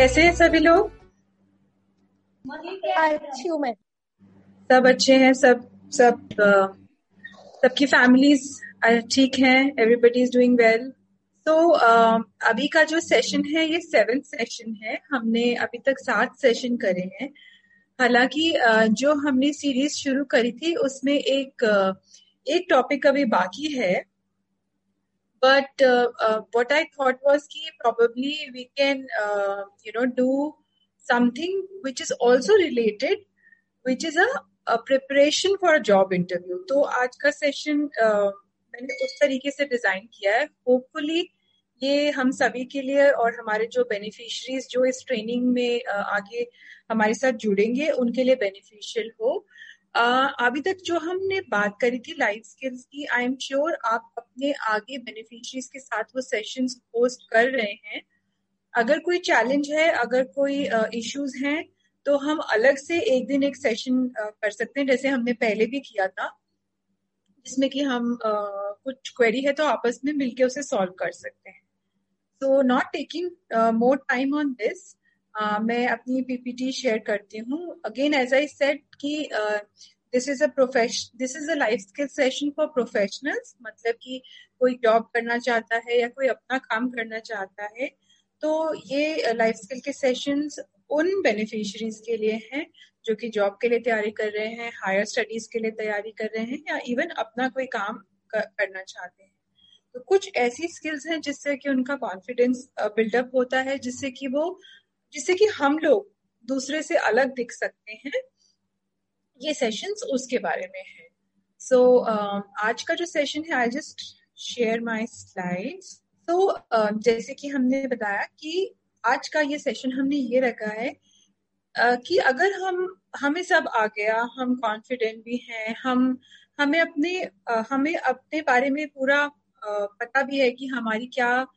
कैसे हैं सभी लोग? अच्छी हूँ मैं। सब अच्छे हैं। सबकी फैमिलीज ठीक हैं। Everybody is doing well. तो अभी का जो सेशन है ये 7th सेशन है। हमने अभी तक 7 सेशन करे हैं। हालांकि जो हमने सीरीज शुरू करी थी उसमें एक टॉपिक अभी बाकी है। But what I thought was कि probably we can do something which is also related, which is a preparation for a job interview. तो आज का सेशन मैंने उस तरीके से डिजाइन किया है। होपफुली ये हम सभी के लिए और हमारे जो बेनिफिशरीज जो इस ट्रेनिंग में आगे हमारे साथ जुड़ेंगे उनके लिए बेनिफिशियल हो। अभी तक जो हमने बात करी थी लाइफ स्किल्स की, आई एम श्योर आप अपने आगे बेनिफिशरीज के साथ वो सेशंस पोस्ट कर रहे हैं। अगर कोई चैलेंज है, अगर कोई इश्यूज हैं, तो हम अलग से एक दिन एक सेशन कर सकते हैं, जैसे हमने पहले भी किया था, जिसमें कि हम कुछ क्वेरी है तो आपस में मिलके उसे सॉल्व कर सकते हैं। So not taking more time on this, मैं अपनी पीपीटी शेयर करती हूँ। अगेन एज आई सेड कि this is a life skill session for professionals. मतलब कि कोई जॉब करना चाहता है या कोई अपना काम करना चाहता है तो ये लाइफ स्किल के सेशंस उन बेनिफिशरीज के लिए हैं जो कि जॉब के लिए तैयारी कर रहे हैं, हायर स्टडीज के लिए तैयारी कर रहे हैं, या इवन अपना कोई काम करना चाहते हैं। तो कुछ ऐसी स्किल्स हैं जिससे कि उनका कॉन्फिडेंस बिल्डअप होता है, जिससे कि हम लोग दूसरे से अलग दिख सकते हैं। ये सेशंस उसके बारे में है। सो आज का जो सेशन है, I just share my slides. तो जैसे कि हमने बताया कि आज का ये सेशन हमने ये रखा है कि अगर हमें सब आ गया, हम कॉन्फिडेंट भी हैं, हमें अपने बारे में पूरा पता भी है कि हमारी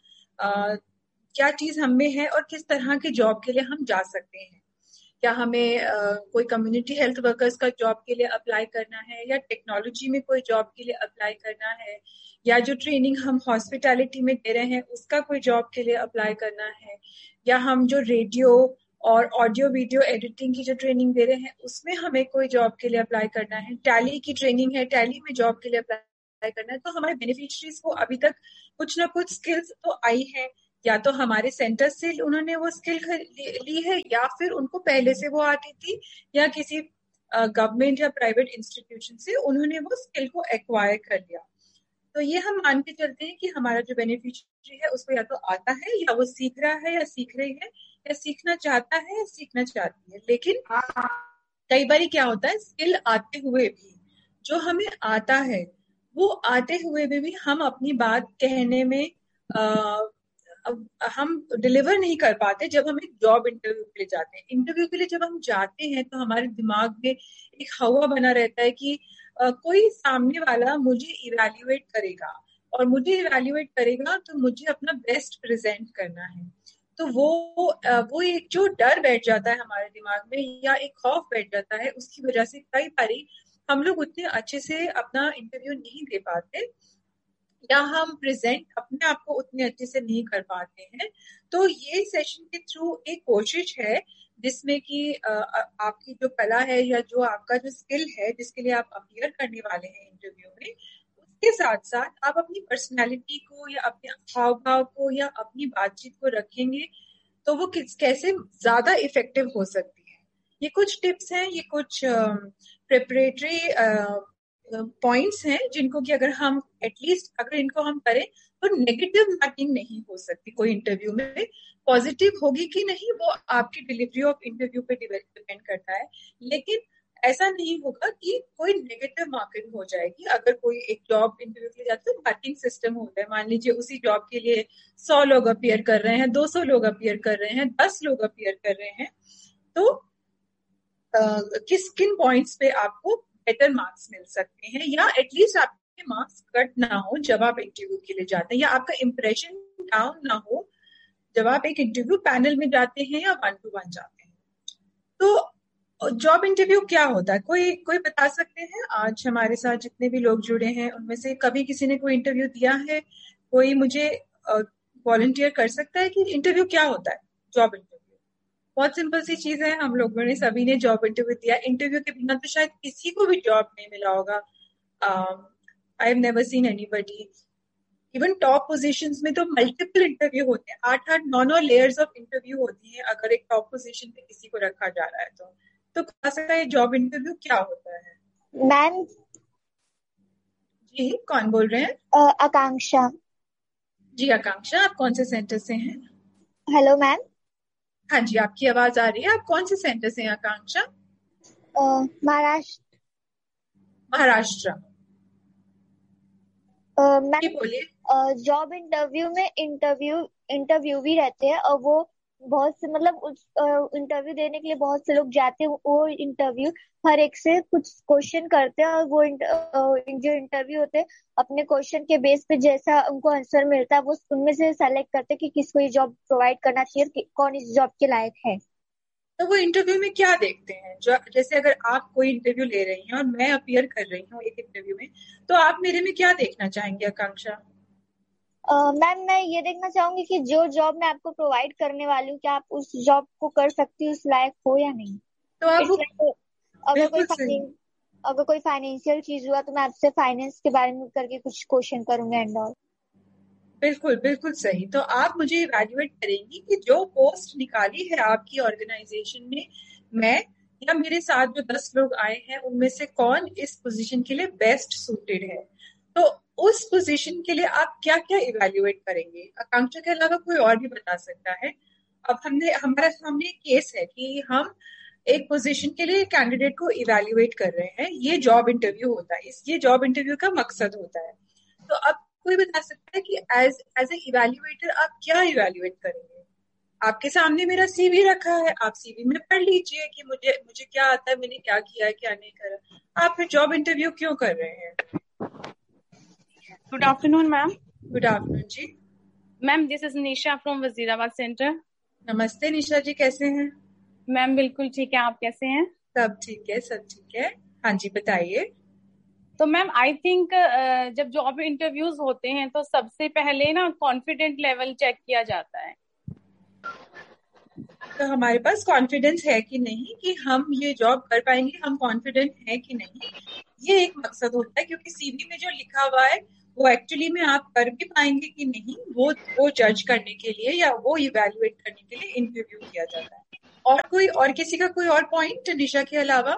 क्या चीज हम में है और किस तरह के जॉब के लिए हम जा सकते हैं। क्या हमें कोई कम्युनिटी हेल्थ वर्कर्स का जॉब के लिए अप्लाई करना है, या टेक्नोलॉजी में कोई जॉब के लिए अप्लाई करना है, या जो ट्रेनिंग हम हॉस्पिटैलिटी में दे रहे हैं उसका कोई जॉब के लिए अप्लाई करना है, या हम जो रेडियो और ऑडियो वीडियो एडिटिंग की जो ट्रेनिंग दे रहे हैं उसमें हमें कोई जॉब के लिए अप्लाई करना है, टैली की ट्रेनिंग है, टैली में जॉब के लिए अप्लाई करना है। तो हमारे बेनिफिशरीज को अभी तक कुछ ना कुछ स्किल्स तो आई है, या तो हमारे सेंटर से उन्होंने वो स्किल ली है, या फिर उनको पहले से वो आती थी, या किसी गवर्नमेंट या प्राइवेट इंस्टीट्यूशन से उन्होंने वो स्किल को एक्वायर कर लिया। तो ये हम मान के चलते हैं कि हमारा जो बेनिफिशियरी है उसको या तो आता है, या वो सीख रहा है, या सीख रही है, या सीखना चाहता है, या सीखना चाहती है। लेकिन कई बार क्या होता है, स्किल आते हुए भी जो हमें आता है वो आते हुए भी हम अपनी बात कहने में हम डिलीवर नहीं कर पाते। जब हम एक जॉब इंटरव्यू के लिए जाते हैं, इंटरव्यू के लिए जब हम जाते हैं तो हमारे दिमाग में एक हवा बना रहता है कि कोई सामने वाला मुझे इवैल्यूएट करेगा, और मुझे इवैल्यूएट करेगा तो मुझे अपना बेस्ट प्रेजेंट करना है। तो वो एक जो डर बैठ जाता है हमारे दिमाग में, या एक खौफ बैठ जाता है, उसकी वजह से कई बारी हम लोग उतने अच्छे से अपना इंटरव्यू नहीं दे पाते, या हम प्रेजेंट अपने आप को उतने अच्छे से नहीं कर पाते हैं। तो ये सेशन के थ्रू एक कोशिश है जिसमें कि आपकी जो कला है, या जो आपका जो स्किल है जिसके लिए आप अपियर करने वाले हैं इंटरव्यू में, उसके साथ साथ आप अपनी पर्सनालिटी को, या अपने हाव भाव को, या अपनी बातचीत को रखेंगे तो वो कैसे ज्यादा इफेक्टिव हो सकती है। ये कुछ टिप्स हैं, ये कुछ प्रिपरेटरी पॉइंट्स हैं जिनको कि अगर हम एटलीस्ट अगर इनको हम करें तो नेगेटिव मार्किंग नहीं हो सकती कोई इंटरव्यू में। पॉजिटिव होगी कि नहीं वो आपकी डिलीवरी ऑफ इंटरव्यू पे डिपेंड करता है, लेकिन ऐसा नहीं होगा कि कोई नेगेटिव मार्किंग हो जाएगी। अगर कोई एक जॉब इंटरव्यू के लिए जाते हैं, मार्किंग सिस्टम होता है। मान लीजिए उसी जॉब के लिए 100 लोग अपियर कर रहे हैं, 200 लोग अपियर कर रहे हैं, 10 लोग अपियर कर रहे हैं, तो किन पॉइंट्स पे आपको बेटर मार्क्स मिल सकते हैं, या एटलीस्ट आपके मार्क्स कट ना हो जब आप इंटरव्यू के लिए जाते हैं, या आपका इंप्रेशन डाउन ना हो जब आप एक इंटरव्यू पैनल में जाते हैं या 1-to-1 जाते हैं। तो जॉब इंटरव्यू क्या होता है, कोई बता सकते हैं? आज हमारे साथ जितने भी लोग जुड़े हैं उनमें से कभी किसी ने कोई इंटरव्यू दिया है? कोई मुझे वॉलंटियर कर सकता है कि इंटरव्यू क्या होता है, जॉब इंटरव्यू? बहुत सिंपल सी चीज है, हम लोगों ने सभी ने जॉब इंटरव्यू दिया, इंटरव्यू के बिना तो शायद किसी को भी जॉब नहीं मिला होगा। I have never seen anybody, even top positions में तो मल्टीपल इंटरव्यू होते हैं, 8-8 9 लेयर्स ऑफ इंटरव्यू होती है अगर एक टॉप पोजीशन पे किसी को रखा जा रहा है तो बता सकता है जॉब इंटरव्यू क्या होता है? मैम जी कौन बोल रहे हैं? आकांक्षा। जी आकांक्षा, आप कौन से सेंटर से हैं? Hello ma'am. हाँ जी, आपकी आवाज आ रही है। आप कौन से सेंटर से हैं आकांक्षा? महाराष्ट्र। महाराष्ट्र। मैम जी बोलिए। जॉब इंटरव्यू में इंटरव्यू भी रहते हैं और वो बहुत से मतलब उस इंटरव्यू देने के लिए बहुत से लोग जाते हैं। वो इंटरव्यू हर एक से कुछ क्वेश्चन करते हैं और वो जो इंटरव्यू होते हैं अपने क्वेश्चन के बेस पे जैसा उनको आंसर मिलता है वो उनमें से सेलेक्ट करते हैं कि किसको ये जॉब प्रोवाइड करना चाहिए, कौन इस जॉब के लायक है। तो वो इंटरव्यू में क्या देखते हैं? जो जैसे अगर आप कोई इंटरव्यू ले रही हैं और मैं अपीयर कर रही हूँ एक इंटरव्यू में, तो आप मेरे में क्या देखना चाहेंगे आकांक्षा? मैम मैं ये देखना चाहूंगी कि जो जॉब मैं आपको प्रोवाइड करने वाली हूँ क्या आप उस जॉब को कर सकती हो, उस लायक हो या नहीं। तो आप इट्स वो लाइक बिल्कुल सही। अगर कोई फाइनेंशियल चीज हुआ तो मैं आपसे फाइनेंस के बारे में करके कुछ क्वेश्चन करूंगा एंड ऑल। बिल्कुल बिल्कुल सही। तो आप मुझे इवैल्यूएट करेंगी कि जो पोस्ट निकाली है आपकी ऑर्गेनाइजेशन में, मैं या मेरे साथ जो 10 लोग आए हैं उनमें से कौन इस पोजीशन के लिए बेस्ट सूटेड है। तो उस पोजीशन के लिए आप क्या क्या इवैल्यूएट करेंगे? आकांक्षा के अलावा कोई और भी बता सकता है? अब हमारे सामने एक केस है कि हम एक पोजीशन के लिए कैंडिडेट को इवैल्यूएट कर रहे हैं, ये जॉब इंटरव्यू होता है, ये जॉब इंटरव्यू का मकसद होता है। तो अब कोई बता सकता है कि एज एज ए इवैल्यूएटर आप क्या इवैल्यूएट करेंगे? आपके सामने मेरा सीवी रखा है, आप सीवी में पढ़ लीजिए कि मुझे मुझे क्या आता है, मैंने क्या किया है क्या नहीं करा। आप फिर जॉब इंटरव्यू क्यों कर रहे हैं? Good afternoon ma'am. Good afternoon ji. Ma'am this is Nisha from Wazirabad centre. नमस्ते निशा जी, कैसे हैं? मैम बिल्कुल ठीक है, आप कैसे हैं? सब ठीक है, सब ठीक है। हाँ जी बताइए। तो मैम आई थिंक जब जॉब इंटरव्यूज होते हैं तो सबसे पहले ना कॉन्फिडेंट लेवल चेक किया जाता है। तो हमारे पास कॉन्फिडेंस है कि नहीं कि हम ये जॉब कर पाएंगे, हम कॉन्फिडेंट हैं कि नहीं, ये एक मकसद होता है। क्योंकि सीवी में जो लिखा हुआ है वो एक्चुअली में आप कर भी पाएंगे कि नहीं, वो जज करने के लिए या वो इवैल्यूएट करने के लिए इंटरव्यू किया जाता है। और किसी का कोई और पॉइंट निशा के अलावा?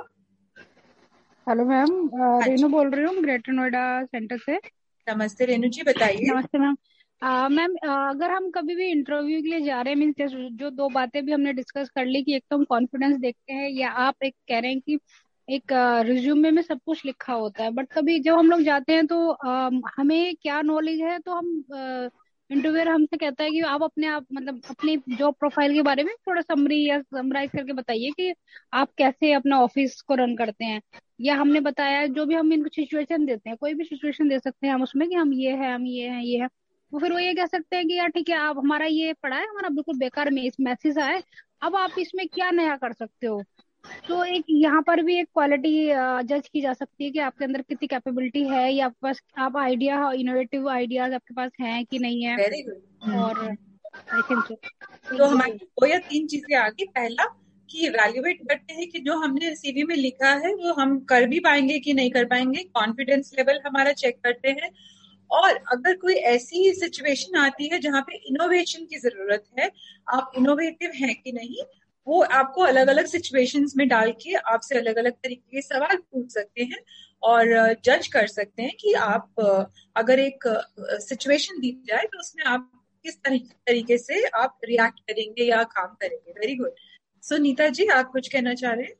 हेलो मैम, हाँ रेनू जी। बोल रही हूँ ग्रेटर नोएडा सेंटर से। नमस्ते रेणु जी, बताइए। नमस्ते मैम। मैम अगर हम कभी भी इंटरव्यू के लिए जा रहे हैं मीन्स जो दो बातें भी हमने डिस्कस कर ली कि एक तो हम कॉन्फिडेंस देखते हैं या आप एक कह रहे हैं कि एक रिज्यूमे में सब कुछ लिखा होता है, बट कभी जब हम लोग जाते हैं तो हमें क्या नॉलेज है, तो हम इंटरव्यूअर हमसे कहता है कि आप अपने आप मतलब अपनी जॉब प्रोफाइल के बारे में थोड़ा समरी या समराइज करके बताइए कि आप कैसे अपना ऑफिस को रन करते हैं। या हमने बताया जो भी हम इनको सिचुएशन देते हैं, कोई भी सिचुएशन दे सकते हैं हम उसमें कि हम ये है, हम ये हैं, ये है। तो फिर वो ये कह सकते हैं कि यार ठीक है, आप हमारा ये पढ़ा है, हमारा बिल्कुल बेकार में इस मैसेज आए, अब आप इसमें क्या नया कर सकते हो। तो एक यहाँ पर भी एक क्वालिटी जज की जा सकती है कि आपके अंदर कितनी कैपेबिलिटी है या आपके पास आप आइडिया इनोवेटिव आइडियाज आपके पास हैं कि नहीं है। Very good. और आई थिंक सो तो हमारी 2 या 3 चीजें आ गई। पहला कि इवैल्यूएट करते हैं कि जो हमने सीवी में लिखा है वो हम कर भी पाएंगे कि नहीं कर पाएंगे, कॉन्फिडेंस लेवल हमारा चेक करते हैं। और अगर कोई ऐसी सिचुएशन आती है जहाँ पे इनोवेशन की जरूरत है, आप इनोवेटिव हैं कि नहीं, वो आपको अलग अलग सिचुएशंस में डाल के आपसे अलग अलग तरीके के सवाल पूछ सकते हैं और जज कर सकते हैं कि आप अगर एक सिचुएशन दी जाए तो उसमें आप किस तरीके से आप रिएक्ट करेंगे या काम करेंगे। Very good. सो नीता जी, आप कुछ कहना चाह रहे हैं?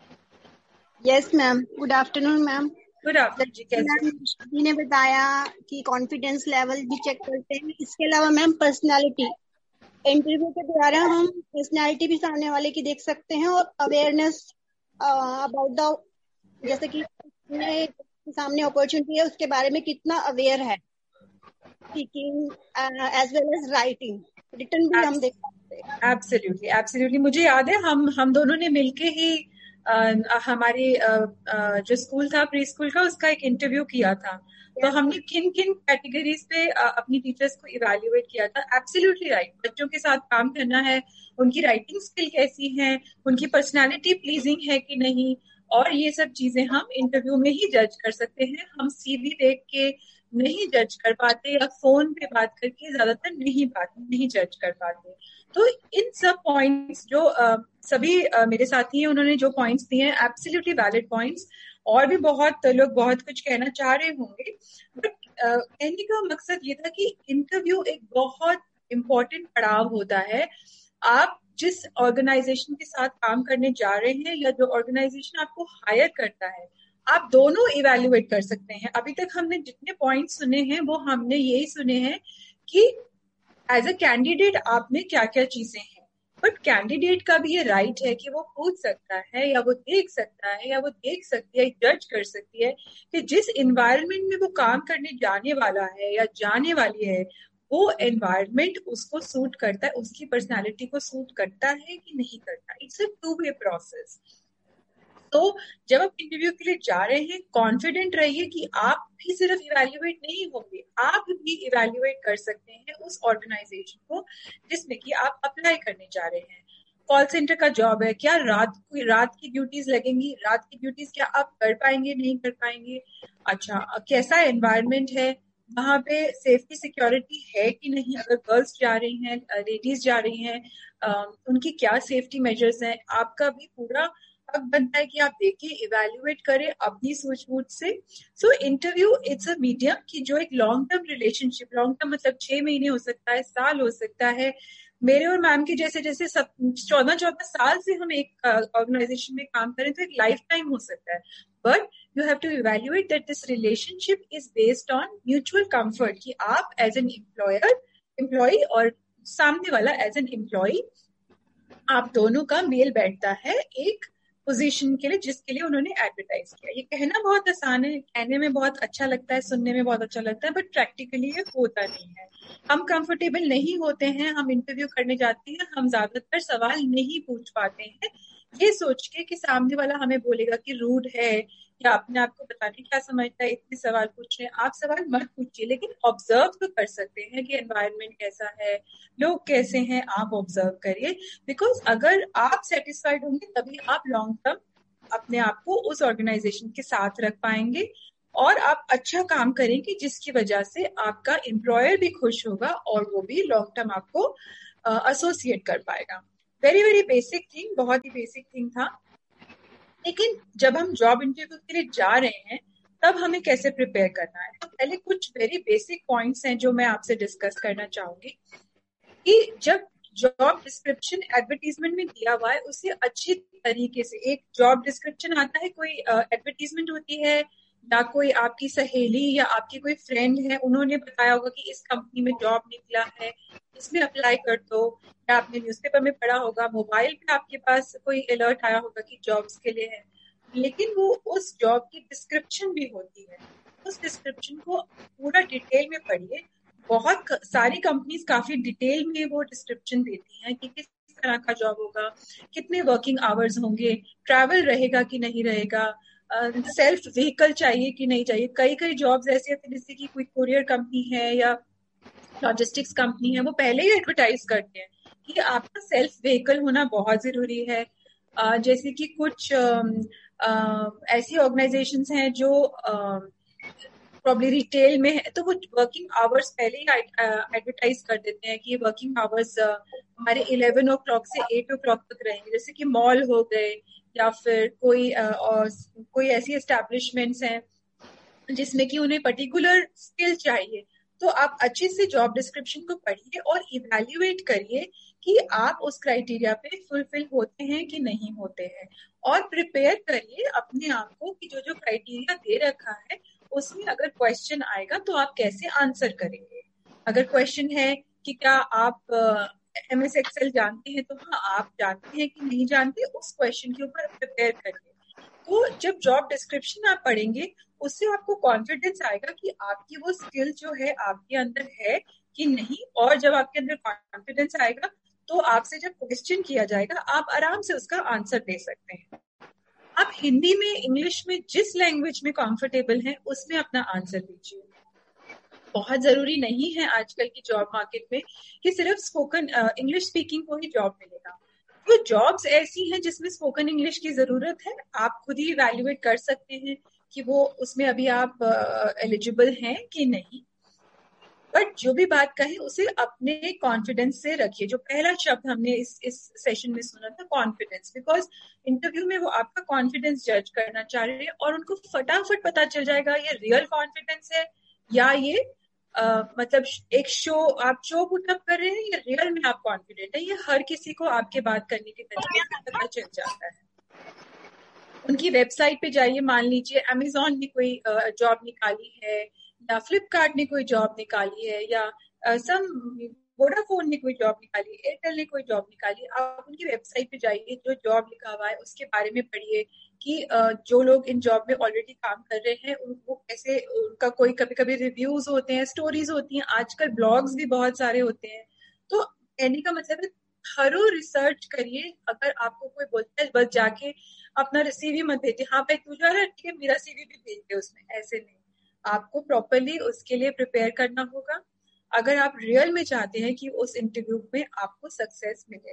Yes ma'am, good afternoon ma'am. Good afternoon जी, कैसे? मैम जी ने बताया कि कॉन्फिडेंस लेवल भी चेक करते हैं, इसके अलावा मैम पर्सनालिटी, इंटरव्यू के द्वारा हम पर्सनालिटी भी सामने वाले की देख सकते हैं और अवेयरनेस अबाउट द, जैसे कि सामने अपॉर्चुनिटी है उसके बारे में कितना अवेयर है, speaking as well as writing, return भी हम देख सकते हैं। Absolutely absolutely. मुझे याद है हम दोनों ने मिलके ही हमारे जो स्कूल था प्री स्कूल का, उसका एक इंटरव्यू किया था। तो हमने किन किन कैटेगरीज पे अपनी टीचर्स को इवैल्यूएट किया था। एब्सोल्युटली राइट, बच्चों के साथ काम करना है, उनकी राइटिंग स्किल कैसी है, उनकी पर्सनालिटी प्लीजिंग है कि नहीं, और ये सब चीजें हम इंटरव्यू में ही जज कर सकते हैं। हम सीवी देख के नहीं जज कर पाते, या फोन पे बात करके ज्यादातर नहीं जज कर पाते। तो इन सब पॉइंट्स जो सभी मेरे साथी हैं उन्होंने जो पॉइंट्स दिए हैं, एब्सोल्युटली वैलिड पॉइंट्स। और भी बहुत लोग बहुत कुछ कहना चाह रहे होंगे, बट कहने का मकसद ये था कि इंटरव्यू एक बहुत इम्पोर्टेंट पड़ाव होता है। आप जिस ऑर्गेनाइजेशन के साथ काम करने जा रहे हैं, या जो ऑर्गेनाइजेशन आपको हायर करता है, आप दोनों इवैल्यूएट कर सकते हैं। अभी तक हमने जितने पॉइंट्स सुने हैं वो हमने यही सुने हैं कि एज अ कैंडिडेट आप में क्या क्या चीजें हैं, बट कैंडिडेट का भी ये राइट है कि वो पूछ सकता है, या वो देख सकता है, या वो देख सकती है, जज कर सकती है कि जिस एनवायरनमेंट में वो काम करने जाने वाला है या जाने वाली है, वो एनवायरनमेंट उसको सूट करता है, उसकी पर्सनालिटी को सूट करता है कि नहीं करता। It's a two way process. तो जब आप इंटरव्यू के लिए जा रहे हैं, कॉन्फिडेंट रहिए कि आप भी सिर्फ इवैल्यूएट नहीं होंगे, आप भी इवैल्यूएट कर सकते हैं उस ऑर्गेनाइजेशन को जिसमें कि आप अप्लाई करने जा रहे हैं। कॉल सेंटर का जॉब है, क्या रात की ड्यूटीज लगेंगी? रात की ड्यूटीज क्या आप कर पाएंगे, नहीं कर पाएंगे? अच्छा, कैसा एनवायरनमेंट है वहां पे, सेफ्टी सिक्योरिटी है कि नहीं? अगर गर्ल्स जा रही हैं, लेडीज जा रही हैं, उनकी क्या सेफ्टी मेजर्स हैं? आपका भी पूरा हक बनता है कि आप देखिए, इवैल्यूएट करें अपनी सूझबूझ से। So interview it's a medium कि जो एक long term relationship, long term मतलब 6 महीने हो सकता है, साल हो सकता है। मेरे और मैम के जैसे 14 साल से हम एक ऑर्गेनाइजेशन में काम करें तो एक लाइफ टाइम हो सकता है। But you have to evaluate that this relationship is based on mutual comfort, कि आप एज एन एम्प्लॉय और सामने वाला एज एन एम्प्लॉय, आप दोनों का मेल बैठता है एक पोजीशन के लिए जिसके लिए उन्होंने एडवर्टाइज किया। ये कहना बहुत आसान है, कहने में बहुत अच्छा लगता है, सुनने में बहुत अच्छा लगता है, बट प्रैक्टिकली ये होता नहीं है। हम कंफर्टेबल नहीं होते हैं, हम इंटरव्यू करने जाते हैं, हम ज्यादातर सवाल नहीं पूछ पाते हैं, ये सोच के कि सामने वाला हमें बोलेगा कि रूड है, या अपने आप को बताने क्या समझता है, इतने सवाल पूछ रहे हैं। आप सवाल मत पूछिए, लेकिन ऑब्जर्व तो कर सकते हैं कि एनवायरनमेंट कैसा है, लोग कैसे हैं, आप ऑब्जर्व करिए। बिकॉज अगर आप सेटिस्फाइड होंगे तभी आप लॉन्ग टर्म अपने आप को उस ऑर्गेनाइजेशन के साथ रख पाएंगे, और आप अच्छा काम करेंगे जिसकी वजह से आपका एम्प्लॉयर भी खुश होगा और वो भी लॉन्ग टर्म आपको एसोसिएट कर पाएगा। वेरी वेरी बेसिक थिंग, बहुत ही बेसिक थिंग था। लेकिन जब हम जॉब इंटरव्यू के लिए जा रहे हैं तब हमें कैसे प्रिपेयर करना है, तो पहले कुछ वेरी बेसिक पॉइंट्स हैं जो मैं आपसे डिस्कस करना चाहूंगी। कि जब जॉब डिस्क्रिप्शन एडवर्टीजमेंट में दिया हुआ है, उसे अच्छी तरीके से, एक जॉब डिस्क्रिप्शन आता है, कोई एडवर्टीजमेंट होती है, या कोई आपकी सहेली या आपकी कोई फ्रेंड है, उन्होंने बताया होगा कि इस कंपनी में जॉब निकला है, इसमें अप्लाई कर दो, या आपने न्यूज़पेपर में पढ़ा होगा, मोबाइल पे आपके पास कोई अलर्ट आया होगा कि जॉब्स के लिए है। लेकिन वो उस जॉब की डिस्क्रिप्शन भी होती है, उस डिस्क्रिप्शन को पूरा डिटेल में पढ़िए। बहुत सारी कंपनीज काफी डिटेल में वो डिस्क्रिप्शन देती हैं कि किस तरह का जॉब होगा, कितने वर्किंग आवर्स होंगे, ट्रैवल रहेगा कि नहीं रहेगा, सेल्फ व्हीकल चाहिए कि नहीं चाहिए। कई जॉब्स ऐसी होती है, जैसे कि कोई कुरियर कंपनी है या लॉजिस्टिक्स कंपनी है, वो पहले ही एडवर्टाइज करते हैं कि आपका सेल्फ व्हीकल होना बहुत जरूरी है। जैसे कि कुछ ऐसी ऑर्गेनाइजेशंस हैं जो प्रॉब्ली रिटेल में है, तो वो वर्किंग आवर्स पहले ही एडवर्टाइज कर देते हैं कि वर्किंग आवर्स हमारे 11 o'clock से 8 o'clock तक रहेंगे। जैसे कि मॉल हो गए, या फिर कोई ऐसी एस्टैब्लिशमेंट्स हैं जिसमें कि उन्हें पर्टिकुलर स्किल चाहिए। तो आप अच्छे से जॉब डिस्क्रिप्शन को पढ़िए और इवैल्यूएट करिए कि आप उस क्राइटेरिया पे फुलफिल होते हैं कि नहीं होते हैं, और प्रिपेयर करिए अपने आप को कि जो क्राइटेरिया दे रखा है उसमें अगर क्वेश्चन आएगा तो आप कैसे आंसर करेंगे। अगर क्वेश्चन है कि क्या आप MS Excel जानते हैं, तो हाँ, आप जानते हैं कि नहीं जानते, उस क्वेश्चन के ऊपर प्रिपेयर करिए। तो जब जॉब डिस्क्रिप्शन आप पढ़ेंगे उससे आपको कॉन्फिडेंस आएगा कि आपकी वो स्किल जो है आपके अंदर है कि नहीं, और जब आपके अंदर कॉन्फिडेंस आएगा तो आपसे जब क्वेश्चन किया जाएगा आप आराम से उसका आंसर दे सकते हैं। आप हिंदी में, इंग्लिश में, जिस लैंग्वेज में कंफर्टेबल हैं उसमें अपना आंसर दीजिए। बहुत जरूरी नहीं है आजकल की जॉब मार्केट में कि सिर्फ स्पोकन इंग्लिश स्पीकिंग को ही जॉब मिलेगा। जो जॉब्स ऐसी हैं जिसमें स्पोकन इंग्लिश की जरूरत है, आप खुद ही इवैल्यूएट कर सकते हैं कि वो उसमें अभी आप एलिजिबल हैं कि नहीं। बट जो भी बात कहे उसे अपने कॉन्फिडेंस से रखिए। जो पहला शब्द हमने इस सेशन में सुना था, कॉन्फिडेंस, बिकॉज इंटरव्यू में वो आपका कॉन्फिडेंस जज करना चाह रहे हैं और उनको फटाफट पता चल जाएगा ये रियल कॉन्फिडेंस है या ये मतलब एक आप शो पुटअप कर रहे हैं या रियल में आप कॉन्फिडेंट है। ये हर किसी को आपके बात करने के तरीके से पता चल जाता है। उनकी वेबसाइट पे जाइए, मान लीजिए अमेजॉन ने कोई जॉब निकाली है या फ्लिपकार्ट ने कोई जॉब निकाली है या वोडाफोन ने कोई जॉब निकाली, एयरटेल ने कोई जॉब निकाली, आप उनकी वेबसाइट पे जाइए, जो जॉब लिखा हुआ है उसके बारे में पढ़िए कि जो लोग इन जॉब में ऑलरेडी काम कर रहे हैं वो कैसे, उनका कोई कभी कभी रिव्यूज होते हैं, स्टोरीज होती हैं, आजकल ब्लॉग्स भी बहुत सारे होते हैं। तो कहने का मतलब है थरो रिसर्च करिए। अगर आपको कोई बोलता है बस जाके अपना सीवी मत भेजिए, हाँ भाई तू जा रहा है ठीक है मेरा सीवी भी भेज दे उसमें, ऐसे नहीं। आपको प्रॉपरली उसके लिए प्रिपेयर करना होगा अगर आप रियल में चाहते हैं कि उस इंटरव्यू में आपको सक्सेस मिले।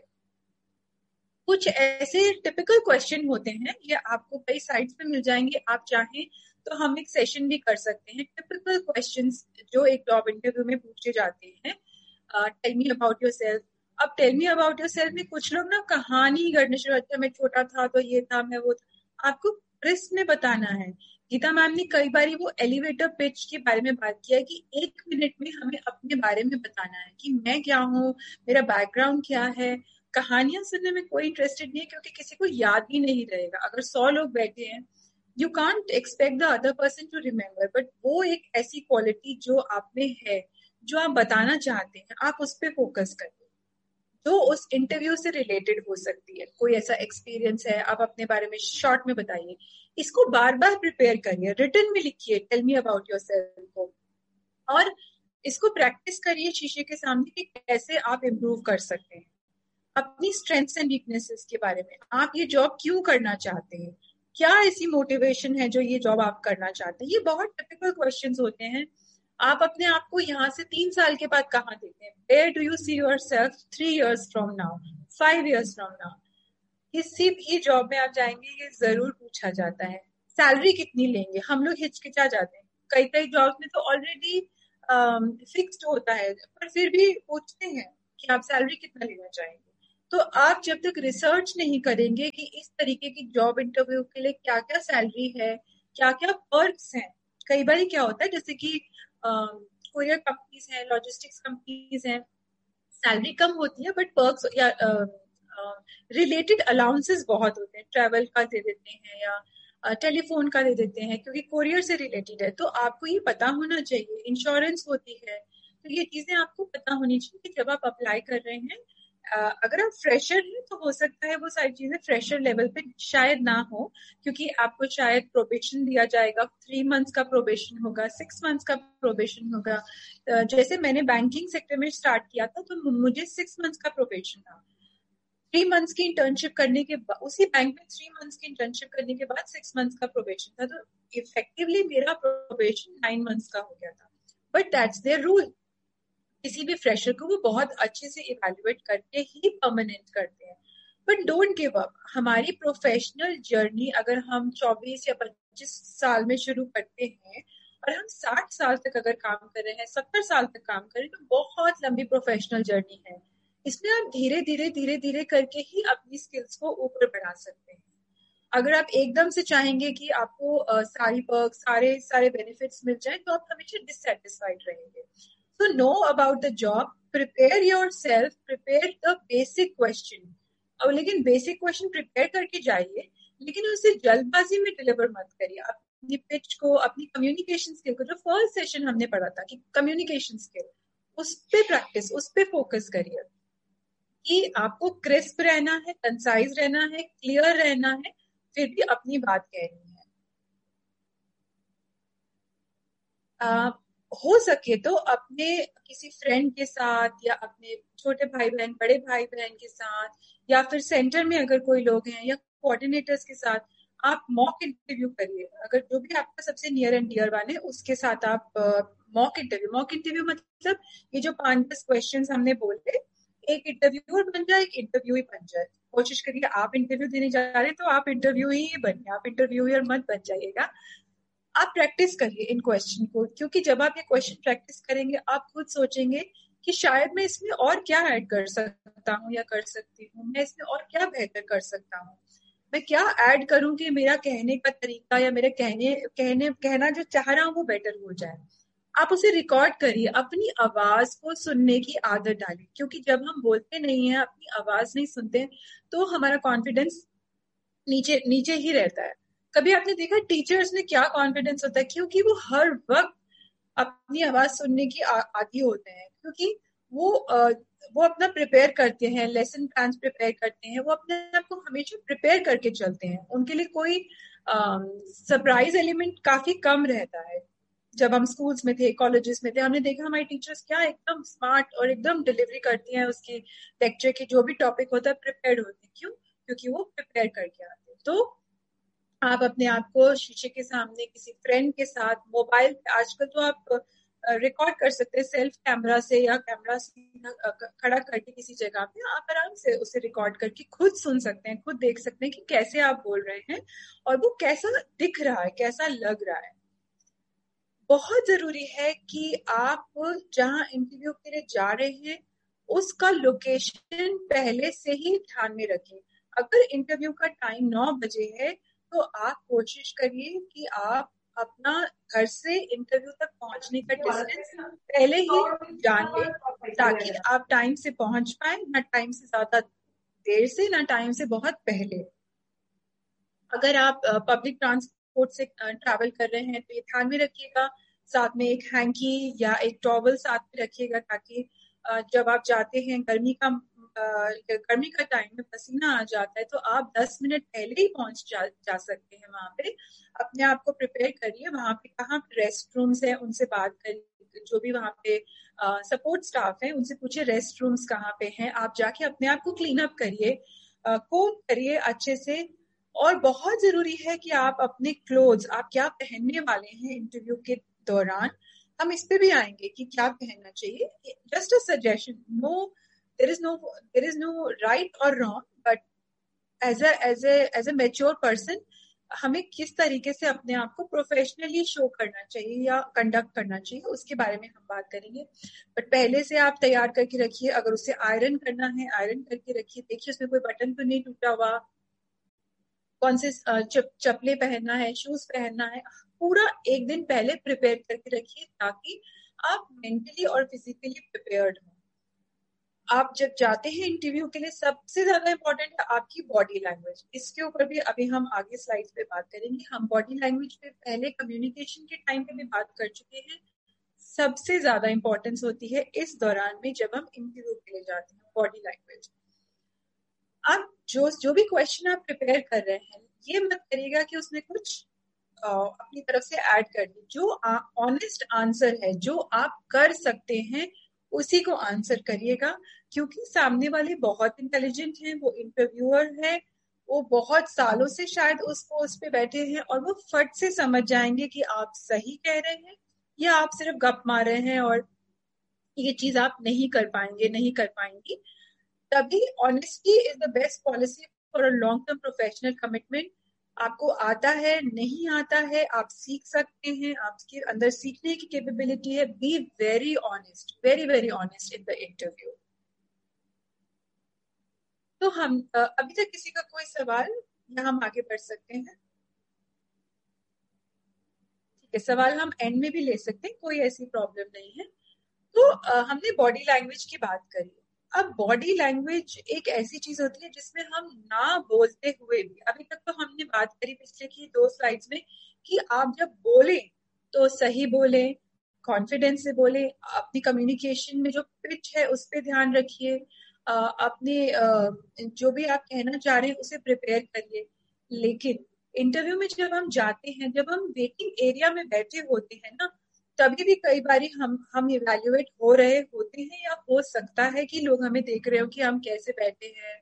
कुछ ऐसे टिपिकल क्वेश्चन होते हैं, ये आपको कई साइट्स पे मिल जाएंगे, आप चाहें तो हम एक सेशन भी कर सकते हैं। टिपिकल क्वेश्चंस जो एक जॉब इंटरव्यू में पूछे जाते हैं, टेल मी अबाउट योरसेल्फ। अब टेल मी अबाउट योरसेल्फ में कुछ लोग ना कहानी करने शुरू करते हैं, मैं छोटा था तो ये था, मैं वो था। आपको क्रिस्प में बताना है। गीता मैम ने कई बार वो एलिवेटर पिच के बारे में बात किया है कि 1 मिनट में हमें अपने बारे में बताना है कि मैं क्या हूँ, मेरा बैकग्राउंड क्या है। कहानियां सुनने में कोई इंटरेस्टेड नहीं है क्योंकि किसी को याद भी नहीं रहेगा। अगर 100 लोग बैठे हैं, you can't expect the other person to remember, but वो एक ऐसी क्वालिटी जो आप में है, जो आप बताना चाहते हैं, आप उस पर फोकस करिए जो उस इंटरव्यू से रिलेटेड हो सकती है। कोई ऐसा एक्सपीरियंस है, आप अपने बारे में शॉर्ट में बताइए। इसको बार बार प्रिपेयर करिए, रिटन में लिखिए टेल मी अबाउट योरसेल्फ को, और इसको प्रैक्टिस करिए शीशे के सामने कि कैसे आप इम्प्रूव कर सकते हैं। अपनी स्ट्रेंथ्स एंड वीकनेसेस के बारे में, आप ये जॉब क्यों करना चाहते हैं, क्या ऐसी मोटिवेशन है जो ये जॉब आप करना चाहते हैं। ये बहुत टिपिकल क्वेश्चंस होते हैं। आप अपने आप को यहाँ से 3 साल के बाद कहाँ देखते हैं, where do you see yourself 3 years from now, 5 years from now. किसी भी जॉब में आप जाएंगे ये जरूर पूछा जाता है। सैलरी कितनी लेंगे, हम लोग हिचकिचा जाते हैं। कई जॉब्स में तो ऑलरेडी फिक्स्ड होता है, पर फिर भी पूछते हैं कि आप सैलरी कितना लेना चाहेंगे। तो आप जब तक रिसर्च नहीं करेंगे कि इस तरीके की जॉब इंटरव्यू के लिए क्या क्या सैलरी है, क्या क्या पर्क्स हैं। कई बार क्या होता है, जैसे कि कोरियर कंपनीज हैं, लॉजिस्टिक्स कंपनीज हैं, सैलरी कम होती है बट पर्क्स या रिलेटेड अलाउंसेस बहुत होते हैं। ट्रैवल का दे देते हैं या टेलीफोन का दे देते हैं क्योंकि कोरियर से रिलेटेड है। तो आपको ये पता होना चाहिए। इंश्योरेंस होती है, तो ये चीजें आपको पता होनी चाहिए कि जब आप अप्लाई कर रहे हैं। अगर आप फ्रेशर हैं तो हो सकता है वो सारी चीजें फ्रेशर लेवल पे शायद ना हो, क्योंकि आपको शायद प्रोबेशन दिया जाएगा। 3 months का प्रोबेशन होगा, 6 months का प्रोबेशन होगा। जैसे मैंने बैंकिंग सेक्टर में स्टार्ट किया था तो मुझे 6 months का प्रोबेशन था। 3 months की इंटर्नशिप करने के बाद, उसी बैंक में 3 months की इंटर्नशिप करने के बाद 6 months का प्रोबेशन था। तो इफेक्टिवली मेरा प्रोबेशन 9 months का हो गया था। But that's there rule. किसी भी फ्रेशर को वो बहुत अच्छे से इवैल्यूएट करके ही परमानेंट करते हैं। But don't give up. हमारी प्रोफेशनल जर्नी अगर हम 24 या 25 साल में शुरू करते हैं और हम 60 साल तक अगर काम कर रहे हैं, 70 साल तक काम कर रहे हैं, तो बहुत लंबी प्रोफेशनल जर्नी है। इसमें आप धीरे धीरे करके ही अपनी स्किल्स को ऊपर बढ़ा सकते हैं। अगर आप एकदम से चाहेंगे कि आपको सारी पर्क्स, सारे बेनिफिट्स मिल जाए, तो आप हमेशा डिससेटिस्फाइड रहेंगे। So know about the job, prepare yourself, prepare the basic question। और लेकिन बेसिक क्वेश्चन प्रिपेयर करके जाइए, लेकिन उसे जल्दबाजी में डिलीवर मत करिए। अपनी पिच को, अपनी कम्युनिकेशन स्किल को, जो फर्स्ट सेशन हमने पढ़ा था कि कम्युनिकेशन स्किल, उस पे प्रैक्टिस, उस पे फोकस करिए कि आपको क्रिस्प रहना है, कंसाइज रहना है, क्लियर रहना है, फिर भी अपनी बात कहनी है। हो सके तो अपने किसी फ्रेंड के साथ या अपने छोटे भाई बहन, बड़े भाई बहन के साथ, या फिर सेंटर में अगर कोई लोग हैं या कोऑर्डिनेटर्स के साथ आप मॉक इंटरव्यू करिए। अगर जो भी आपका सबसे नियर एंड डियर वाले उसके साथ आप मॉक इंटरव्यू मतलब ये जो 5-10 क्वेश्चन हमने बोले, एक इंटरव्यूअर बन जाए, एक इंटरव्यू ही बन जाए। कोशिश करिए आप इंटरव्यू देने जा रहे हैं तो आप इंटरव्यू ही बनिए, आप इंटरव्यूअर मत बन जाइएगा। आप प्रैक्टिस करिए इन क्वेश्चन को, क्योंकि जब आप ये क्वेश्चन प्रैक्टिस करेंगे आप खुद सोचेंगे कि शायद मैं इसमें और क्या ऐड कर सकता हूँ या कर सकती हूँ, मैं इसमें और क्या बेहतर कर सकता हूँ, मैं क्या ऐड करूं कि मेरा कहने का तरीका या मेरे कहना जो चाह रहा हूँ वो बेटर हो जाए। आप उसे रिकॉर्ड करिए, अपनी आवाज को सुनने की आदत डालिए, क्योंकि जब हम बोलते नहीं है, अपनी आवाज नहीं सुनते तो हमारा कॉन्फिडेंस नीचे नीचे ही रहता है। कभी आपने देखा टीचर्स में क्या कॉन्फिडेंस होता है, क्योंकि वो हर वक्त अपनी आवाज सुनने की आदी होते हैं, क्योंकि वो अपना प्रिपेयर करते हैं, लेसन प्लान प्रिपेयर करते हैं, वो अपने आप को हमेशा प्रिपेयर करके चलते हैं। उनके लिए कोई सरप्राइज एलिमेंट काफी कम रहता है। जब हम स्कूल्स में थे, कॉलेजेस में थे, हमने देखा हमारी टीचर्स क्या एकदम स्मार्ट और एकदम डिलीवरी करती हैं उसकी लेक्चर की, जो भी टॉपिक होता है प्रिपेयर्ड होती है। क्यों? क्योंकि वो प्रिपेयर करके आते हैं। तो आप अपने आप को शीशे के सामने किसी फ्रेंड के साथ, मोबाइल पे आजकल तो आप रिकॉर्ड कर सकते हैं सेल्फ कैमरा से, या कैमरा खड़ा करके किसी जगह पे आप आराम से उसे रिकॉर्ड करके खुद सुन सकते हैं, खुद देख सकते हैं कि कैसे आप बोल रहे हैं और वो कैसा दिख रहा है, कैसा लग रहा है। बहुत जरूरी है कि आप जहां इंटरव्यू के लिए जा रहे हैं उसका लोकेशन पहले से ही ध्यान में रखें। अगर इंटरव्यू का टाइम 9 बजे है तो आप कोशिश करिए कि आप अपना घर से इंटरव्यू तक पहुंचने का डिस्टेंस पहले ही जान लें, ताकि आप टाइम से पहुंच पाए, ना टाइम से ज्यादा देर से, ना टाइम से बहुत पहले। अगर आप पब्लिक ट्रांसपोर्ट से ट्रैवल कर रहे हैं तो ये ध्यान में रखिएगा, साथ में एक हैंकी या एक टॉवल साथ में रखिएगा, ताकि जब आप जाते हैं गर्मी का टाइम में पसीना आ जाता है तो आप 10 मिनट पहले ही पहुंच जा सकते हैं वहां पे। अपने आप को प्रिपेयर करिए, वहां पे कहाँ रेस्ट रूम्स है उनसे बात करिए, जो भी वहां पे सपोर्ट स्टाफ है उनसे पूछिए रेस्ट रूम्स कहाँ पे हैं। आप जाके अपने आप को क्लीन अप करिए, कोम करिए अच्छे से। और बहुत जरूरी है कि आप अपने क्लोथ्स, आप क्या पहनने वाले हैं इंटरव्यू के दौरान, हम इस पे भी आएंगे कि क्या पहनना चाहिए। Just a suggestion, there is no right or wrong, but as a mature person हमें किस तरीके से अपने आप को प्रोफेशनली शो करना चाहिए या कंडक्ट करना चाहिए, उसके बारे में हम बात करेंगे। बट पहले से आप तैयार करके रखिए। अगर उसे आयरन करना है, आयरन करके रखिए, देखिए उसमें कोई बटन तो नहीं टूटा हुआ, कौन से चप्पले पहनना है, शूज पहनना है, पूरा एक दिन पहले प्रिपेयर करके रखिए, ताकि आप मेंटली और फिजिकली प्रिपेयर्ड हो। आप जब जाते हैं इंटरव्यू के लिए सबसे ज्यादा इंपॉर्टेंट है आपकी बॉडी लैंग्वेज। इसके ऊपर भी अभी हम आगे स्लाइड्स पे बात करेंगे। हम बॉडी लैंग्वेज पे पहले कम्युनिकेशन के टाइम पे भी बात कर चुके हैं। सबसे ज्यादा इंपॉर्टेंस होती है इस दौरान में जब हम इंटरव्यू के लिए जाते हैं, बॉडी लैंग्वेज। आप जो भी क्वेश्चन आप प्रिपेयर कर रहे हैं, ये मत करिएगा कि उसमें कुछ अपनी तरफ से ऐड कर दी। जो ऑनेस्ट आंसर है, जो आप कर सकते हैं, उसी को आंसर करिएगा, क्योंकि सामने वाले बहुत इंटेलिजेंट हैं, वो इंटरव्यूअर है, वो बहुत सालों से शायद उस पोस्ट पे बैठे हैं और वो फट से समझ जाएंगे कि आप सही कह रहे हैं या आप सिर्फ गप मार रहे हैं और ये चीज आप नहीं कर पाएंगी। तभी honesty is the best policy for a long term professional commitment. आपको आता है, नहीं आता है, आप सीख सकते हैं, आपके अंदर सीखने की कैपेबिलिटी है। Be very honest, very very honest in the interview. तो हम अभी तक किसी का कोई सवाल, या हम आगे बढ़ सकते हैं? ठीक है, सवाल हम एंड में भी ले सकते हैं, कोई ऐसी प्रॉब्लम नहीं है। तो हमने बॉडी लैंग्वेज की बात करी। अब बॉडी लैंग्वेज एक ऐसी चीज होती है जिसमें हम ना बोलते हुए भी, अभी तक तो हमने बात करी पिछले की 2 स्लाइड्स में कि आप जब बोले तो सही बोले, कॉन्फिडेंस से बोले, अपनी कम्युनिकेशन में जो पिच है उस पर ध्यान रखिए, अपने जो भी आप कहना चाह रहे हैं उसे प्रिपेयर करिए। लेकिन इंटरव्यू में जब हम जाते हैं, जब हम वेटिंग एरिया में बैठे होते हैं ना, तभी भी कई बारी हम इवैल्यूएट हो रहे होते हैं, या हो सकता है कि लोग हमें देख रहे हो कि हम कैसे बैठे हैं,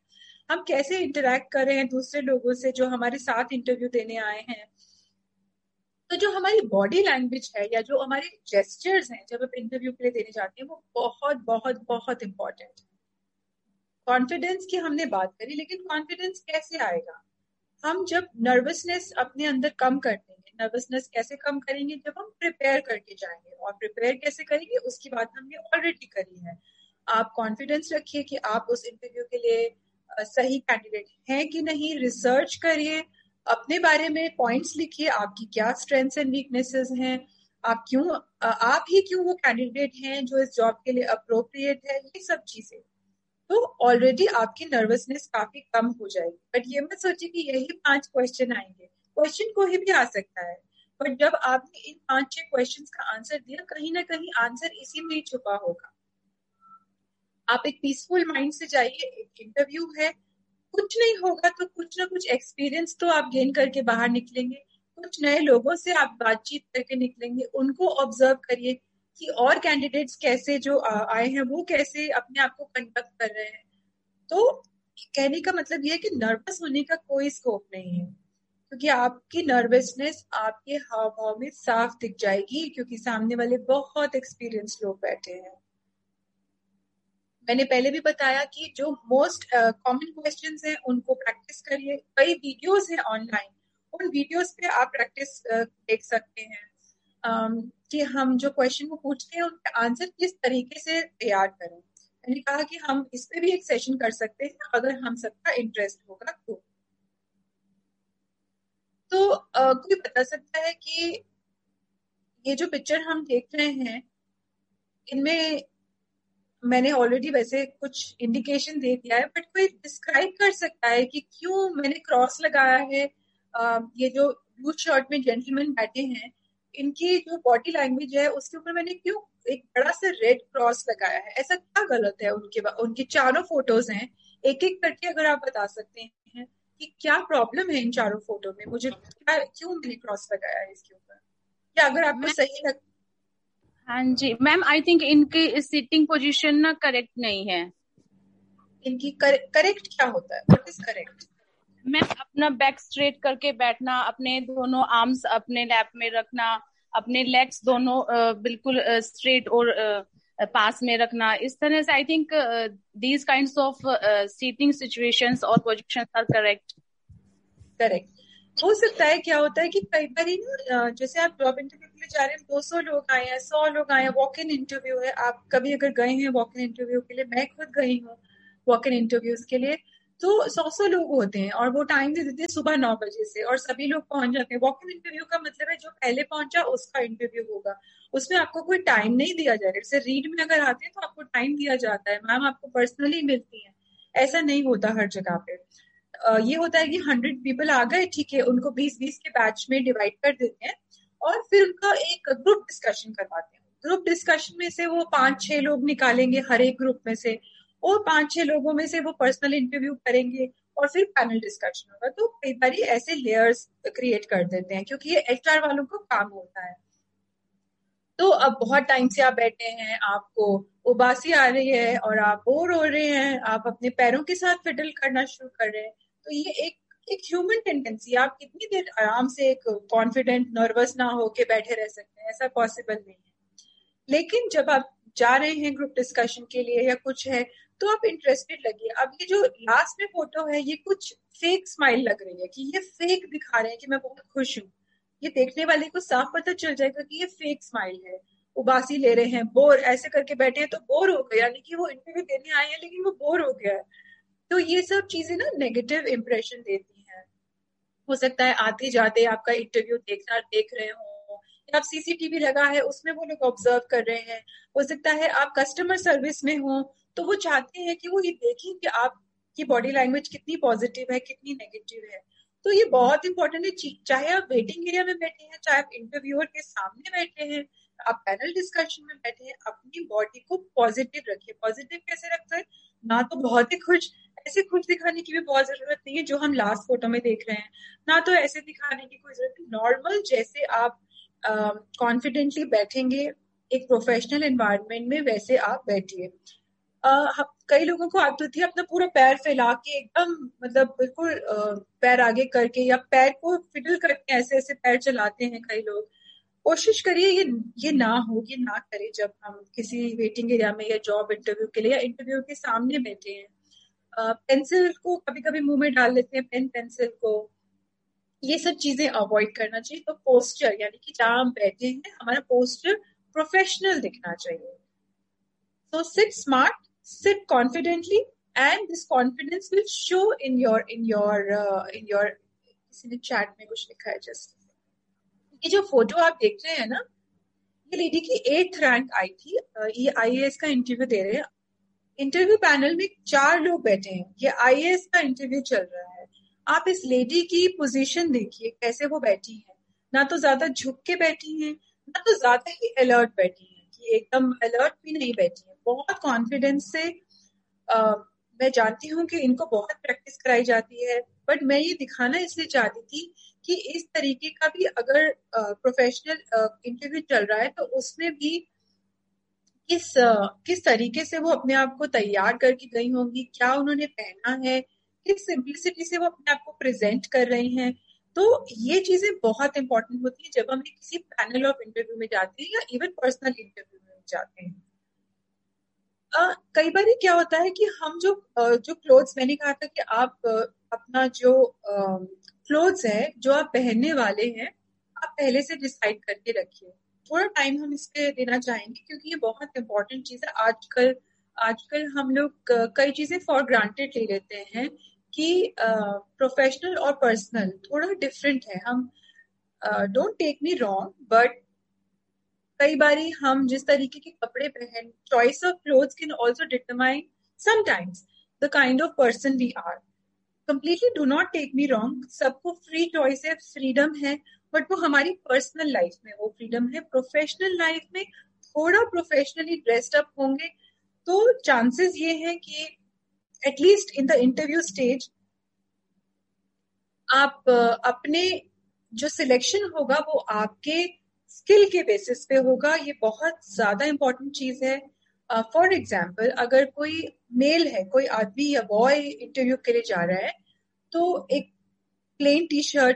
हम कैसे इंटरेक्ट कर रहे हैं दूसरे लोगों से जो हमारे साथ इंटरव्यू देने आए हैं। तो जो हमारी बॉडी लैंग्वेज है या जो हमारे जेस्चर्स हैं जब आप इंटरव्यू के लिए देने जाते हैं, वो बहुत बहुत बहुत इंपॉर्टेंट है। कॉन्फिडेंस की हमने बात करी, लेकिन कॉन्फिडेंस कैसे आएगा? हम जब नर्वसनेस अपने अंदर कम कर देंगे। नर्वसनेस कैसे कम करेंगे? जब हम प्रिपेयर करके जाएंगे। और प्रिपेयर कैसे करेंगे उसकी बात हमने ऑलरेडी करी है। आप कॉन्फिडेंस रखिए कि आप उस इंटरव्यू के लिए सही कैंडिडेट हैं कि नहीं। रिसर्च करिए, अपने बारे में पॉइंट्स लिखिए, आपकी क्या स्ट्रेंथ्स एंड वीकनेसेस हैं, आप ही क्यों वो कैंडिडेट हैं जो इस जॉब के लिए अप्रोप्रिएट है, ये सब चीजें। तो ऑलरेडी आपकी नर्वसनेस काफी कम हो जाएगी। बट ये मत सोचिए कि यही 5 क्वेश्चन आएंगे। क्वेश्चन कोई भी आ सकता है, बट जब आपने इन 5-6 क्वेश्चंस का आंसर दिया, कहीं ना कहीं आंसर इसी में ही छुपा होगा। आप एक पीसफुल माइंड से जाइए। एक इंटरव्यू है, कुछ नहीं होगा तो कुछ ना कुछ एक्सपीरियंस तो आप गेन करके बाहर निकलेंगे। कुछ नए लोगों से आप बातचीत करके निकलेंगे। उनको ऑब्जर्व करिए कि और कैंडिडेट्स कैसे जो आए हैं वो कैसे अपने आप को कंडक्ट कर रहे हैं। तो कहने का मतलब ये है कि नर्वस होने का कोई स्कोप नहीं है, क्योंकि आपकी नर्वसनेस आपके हाव भाव में साफ दिख जाएगी, क्योंकि सामने वाले बहुत एक्सपीरियंस लोग बैठे हैं। मैंने पहले भी बताया कि जो मोस्ट कॉमन क्वेश्चंस हैं उनको प्रैक्टिस करिए। कई वीडियोस हैं ऑनलाइन, उन वीडियोस पे आप प्रैक्टिस देख सकते हैं कि हम जो क्वेश्चन को पूछते हैं उनके आंसर किस तरीके से तैयार करें। मैंने कहा कि हम इस पे भी एक सेशन कर सकते हैं अगर हम सबका इंटरेस्ट होगा तो कोई बता सकता है कि ये जो पिक्चर हम देख रहे हैं इनमें मैंने ऑलरेडी वैसे कुछ इंडिकेशन दे दिया है, बट कोई डिस्क्राइब कर सकता है कि क्यों मैंने क्रॉस लगाया है? ये जो ब्लू शर्ट में जेंटलमैन बैठे हैं, इनकी जो बॉडी लैंग्वेज है उसके ऊपर मैंने क्यों एक बड़ा सा रेड क्रॉस लगाया है? ऐसा क्या गलत है? उनकी चारों फोटोज हैं, एक एक करके अगर आप बता सकते हैं कि क्या प्रॉब्लम है इन चारों फोटो में, मुझे क्यों मैंने क्रॉस लगाया है इसके ऊपर, या अगर आपको सही लग। हाँ जी मैम, आई थिंक इनकी सिटिंग पोजीशन ना करेक्ट नहीं है। इनकी करेक्ट क्या होता है? What is correct? मैम अपना बैक स्ट्रेट करके बैठना, अपने दोनों आर्म्स अपने लैप में रखना, अपने लेग्स दोनों बिल्कुल स्ट्रेट और पास में रखना। इस तरह से I think these kinds of seating situations और पोजीशंस आर करेक्ट। हो सकता है क्या होता है कि कई बार जैसे आप जॉब इंटरव्यू के लिए जा रहे हैं, 200 लोग आए हैं, 100 लोग आए हैं, वॉक इन इंटरव्यू है। आप कभी अगर गए हैं वॉक इन इंटरव्यू के लिए, मैं खुद गई हूँ वॉक इन इंटरव्यूज के लिए, तो 100 लोग होते हैं और वो टाइम दे देते हैं सुबह 9 बजे से, और सभी लोग पहुंच जाते हैं। वॉक इन इंटरव्यू का मतलब है जो पहले पहुंचा उसका इंटरव्यू होगा, उसमें आपको कोई टाइम नहीं दिया जाएगा। जैसे रीड में अगर आते हैं तो आपको टाइम दिया जाता है, मैम आपको पर्सनली मिलती है। ऐसा नहीं होता हर जगह पे। ये होता है कि 100 पीपल आ गए, ठीक है, उनको 20-20 के बैच में डिवाइड कर देते हैं और फिर उनका एक ग्रुप डिस्कशन करवाते हैं। ग्रुप डिस्कशन में से वो 5-6 लोग निकालेंगे हर एक ग्रुप में से, और 5-6 लोगों में से वो पर्सनल इंटरव्यू करेंगे और फिर पैनल डिस्कशन होगा। तो कई बार ऐसे लेयर्स क्रिएट कर देते हैं क्योंकि ये एचआर वालों को काम होता है। तो अब बहुत टाइम से आप बैठे हैं, आपको उबासी आ रही है और आप बोर हो रहे हैं, आप अपने पैरों के साथ फिडल करना शुरू कर रहे हैं। तो ये एक ह्यूमन टेंडेंसी। आप कितनी देर आराम से एक कॉन्फिडेंट नर्वस ना होके बैठे रह सकते हैं? ऐसा पॉसिबल नहीं है। लेकिन जब आप जा रहे हैं ग्रुप डिस्कशन के लिए या कुछ है तो आप इंटरेस्टेड लगिए। अब ये जो लास्ट में फोटो है ये कुछ फेक स्माइल लग रही है कि ये फेक दिखा रहे हैं कि मैं बहुत खुश हूँ। ये देखने वाले को साफ पता चल जाएगा कि ये फेक स्माइल है। उबासी ले रहे हैं, बोर ऐसे करके बैठे हैं तो बोर हो गए, यानी कि वो इंटरव्यू देने आए हैं लेकिन वो बोर हो गया है। तो ये सब चीजें ना नेगेटिव इंप्रेशन देती हैं। हो सकता है आते जाते आपका इंटरव्यू देख रहे हो, या आप सीसीटीवी लगा है उसमें वो लोग ऑब्जर्व कर रहे हैं। हो सकता है आप कस्टमर सर्विस में हो तो वो चाहते हैं कि वो ये देखें कि आपकी बॉडी लैंग्वेज कितनी पॉजिटिव है, कितनी नेगेटिव है। तो ये बहुत इंपॉर्टेंट है। चाहे आप वेटिंग एरिया में बैठे हैं, चाहे आप इंटरव्यूअर के सामने बैठे हैं, आप पैनल डिस्कशन में बैठे हैं, अपनी बॉडी को पॉजिटिव रखिए। पॉजिटिव कैसे रखते हैं? ना तो बहुत ही खुश, ऐसे खुश दिखाने की भी बहुत जरूरत नहीं है जो हम लास्ट फोटो में देख रहे हैं, ना तो ऐसे दिखाने की कोई जरूरत नहीं। नॉर्मल जैसे आप कॉन्फिडेंटली बैठेंगे एक प्रोफेशनल एनवायरनमेंट में, वैसे आप बैठिए। कई लोगों को आदत होती है अपना पूरा पैर फैला के एकदम मतलब बिल्कुल पैर आगे करके या पैर को फिडल करके ऐसे ऐसे पैर चलाते हैं कई लोग। कोशिश करिए ये ना हो, ये ना करें जब हम किसी वेटिंग एरिया में या जॉब इंटरव्यू के लिए या इंटरव्यू के सामने बैठे हैं। पेंसिल को कभी कभी मुंह में डाल लेते हैं, पेन पेंसिल को, ये सब चीजें अवॉइड करना चाहिए। तो पोस्चर यानी कि जहां हम बैठे हैं हमारा पोस्चर प्रोफेशनल दिखना चाहिए। So sit smart, sit confidently, and this confidence will show in your किसी ने चैट में कुछ लिखा है जस्ट। ये जो फोटो आप देख रहे हैं ना, ये लेडी की 8th रैंक आई थी, ये IAS का इंटरव्यू दे रहे हैं। इंटरव्यू पैनल में 4 लोग बैठे हैं, ये IAS का इंटरव्यू चल रहा है। आप इस लेडी की पोजीशन देखिए कैसे वो बैठी है, ना तो ज्यादा झुक के बैठी है ना तो ज्यादा ही अलर्ट बैठी है, कि एकदम अलर्ट भी नहीं बैठी है, बहुत कॉन्फिडेंस से। मैं जानती हूँ कि इनको बहुत प्रैक्टिस कराई जाती है, बट मैं ये दिखाना इसलिए चाहती थी कि इस तरीके का भी अगर प्रोफेशनल इंटरव्यू चल रहा है तो उसमें भी किस तरीके से वो अपने आप को तैयार करके गई होंगी, क्या उन्होंने पहना है, किस सिंपलिसिटी से वो अपने आप को प्रेजेंट कर रही हैं। तो ये चीजें बहुत इंपॉर्टेंट होती है जब हम किसी पैनल ऑफ इंटरव्यू में जाते हैं या इवन पर्सनल इंटरव्यू में जाते हैं। कई बार क्या होता है कि हम जो क्लोथ्स, मैंने कहा था कि आप अपना जो क्लोथ्स है जो आप पहनने वाले हैं आप पहले से डिसाइड करके रखिए। थोड़ा टाइम हम इस पे देना चाहेंगे क्योंकि ये बहुत इंपॉर्टेंट चीज है। आजकल हम लोग कई चीजें फॉर ग्रांटेड ले लेते हैं कि प्रोफेशनल और पर्सनल थोड़ा डिफरेंट है। हम don't take me wrong, but कई बारी हम जिस तरीके के कपड़े पहन, choice of clothes can also determine sometimes the kind of person we are. Completely do not take me wrong, सबको फ्री चॉइस है, फ्रीडम है, बट वो हमारी पर्सनल लाइफ में वो फ्रीडम है। प्रोफेशनल लाइफ में थोड़ा प्रोफेशनली ड्रेस्ड अप होंगे तो चांसेस ये हैं कि at least in the interview stage आप अपने जो सिलेक्शन होगा वो आपके स्किल के बेसिस पे होगा। ये बहुत ज्यादा इंपॉर्टेंट चीज है। फॉर एग्जाम्पल, अगर कोई मेल है, कोई आदमी या बॉय इंटरव्यू के लिए जा रहा है तो एक प्लेन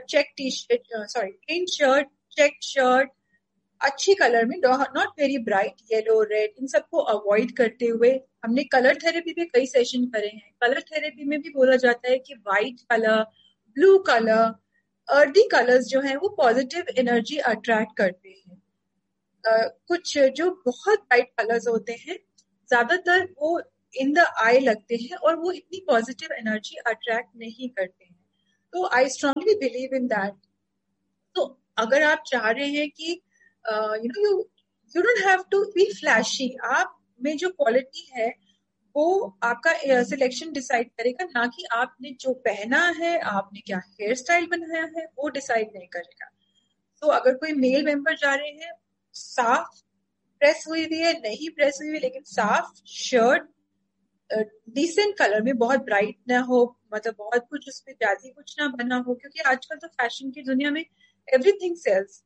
शर्ट, चेक शर्ट, अच्छी कलर में, not very bright yellow, red, इन सबको अवॉइड करते हुए, हमने कलर थेरेपी पे कई सेशन करे हैं। कलर थेरेपी में भी बोला जाता है कि white colour, blue colour, earthy colours जो हैं वो पॉजिटिव एनर्जी अट्रैक्ट करते हैं। कुछ जो बहुत ब्राइट कलर्स होते हैं ज्यादातर वो इन द आई लगते हैं और वो इतनी पॉजिटिव एनर्जी अट्रैक्ट नहीं करते हैं। तो I strongly believe in that. तो अगर आप चाह रहे हैं कि you don't have to be flashy, आप में जो क्वालिटी है वो आपका सिलेक्शन डिसाइड करेगा, ना कि आपने जो पहना है, आपने क्या हेयर स्टाइल बनाया है वो डिसाइड नहीं करेगा। तो अगर कोई मेल मेंबर जा रहे हैं, साफ प्रेस हुई हुई है, नहीं प्रेस हुई हुई, लेकिन साफ शर्ट, डिसेंट कलर में, बहुत ब्राइट ना हो, मतलब बहुत कुछ उस पर ज्यादा कुछ ना बना हो, क्योंकि आजकल तो फैशन की दुनिया में everything sales.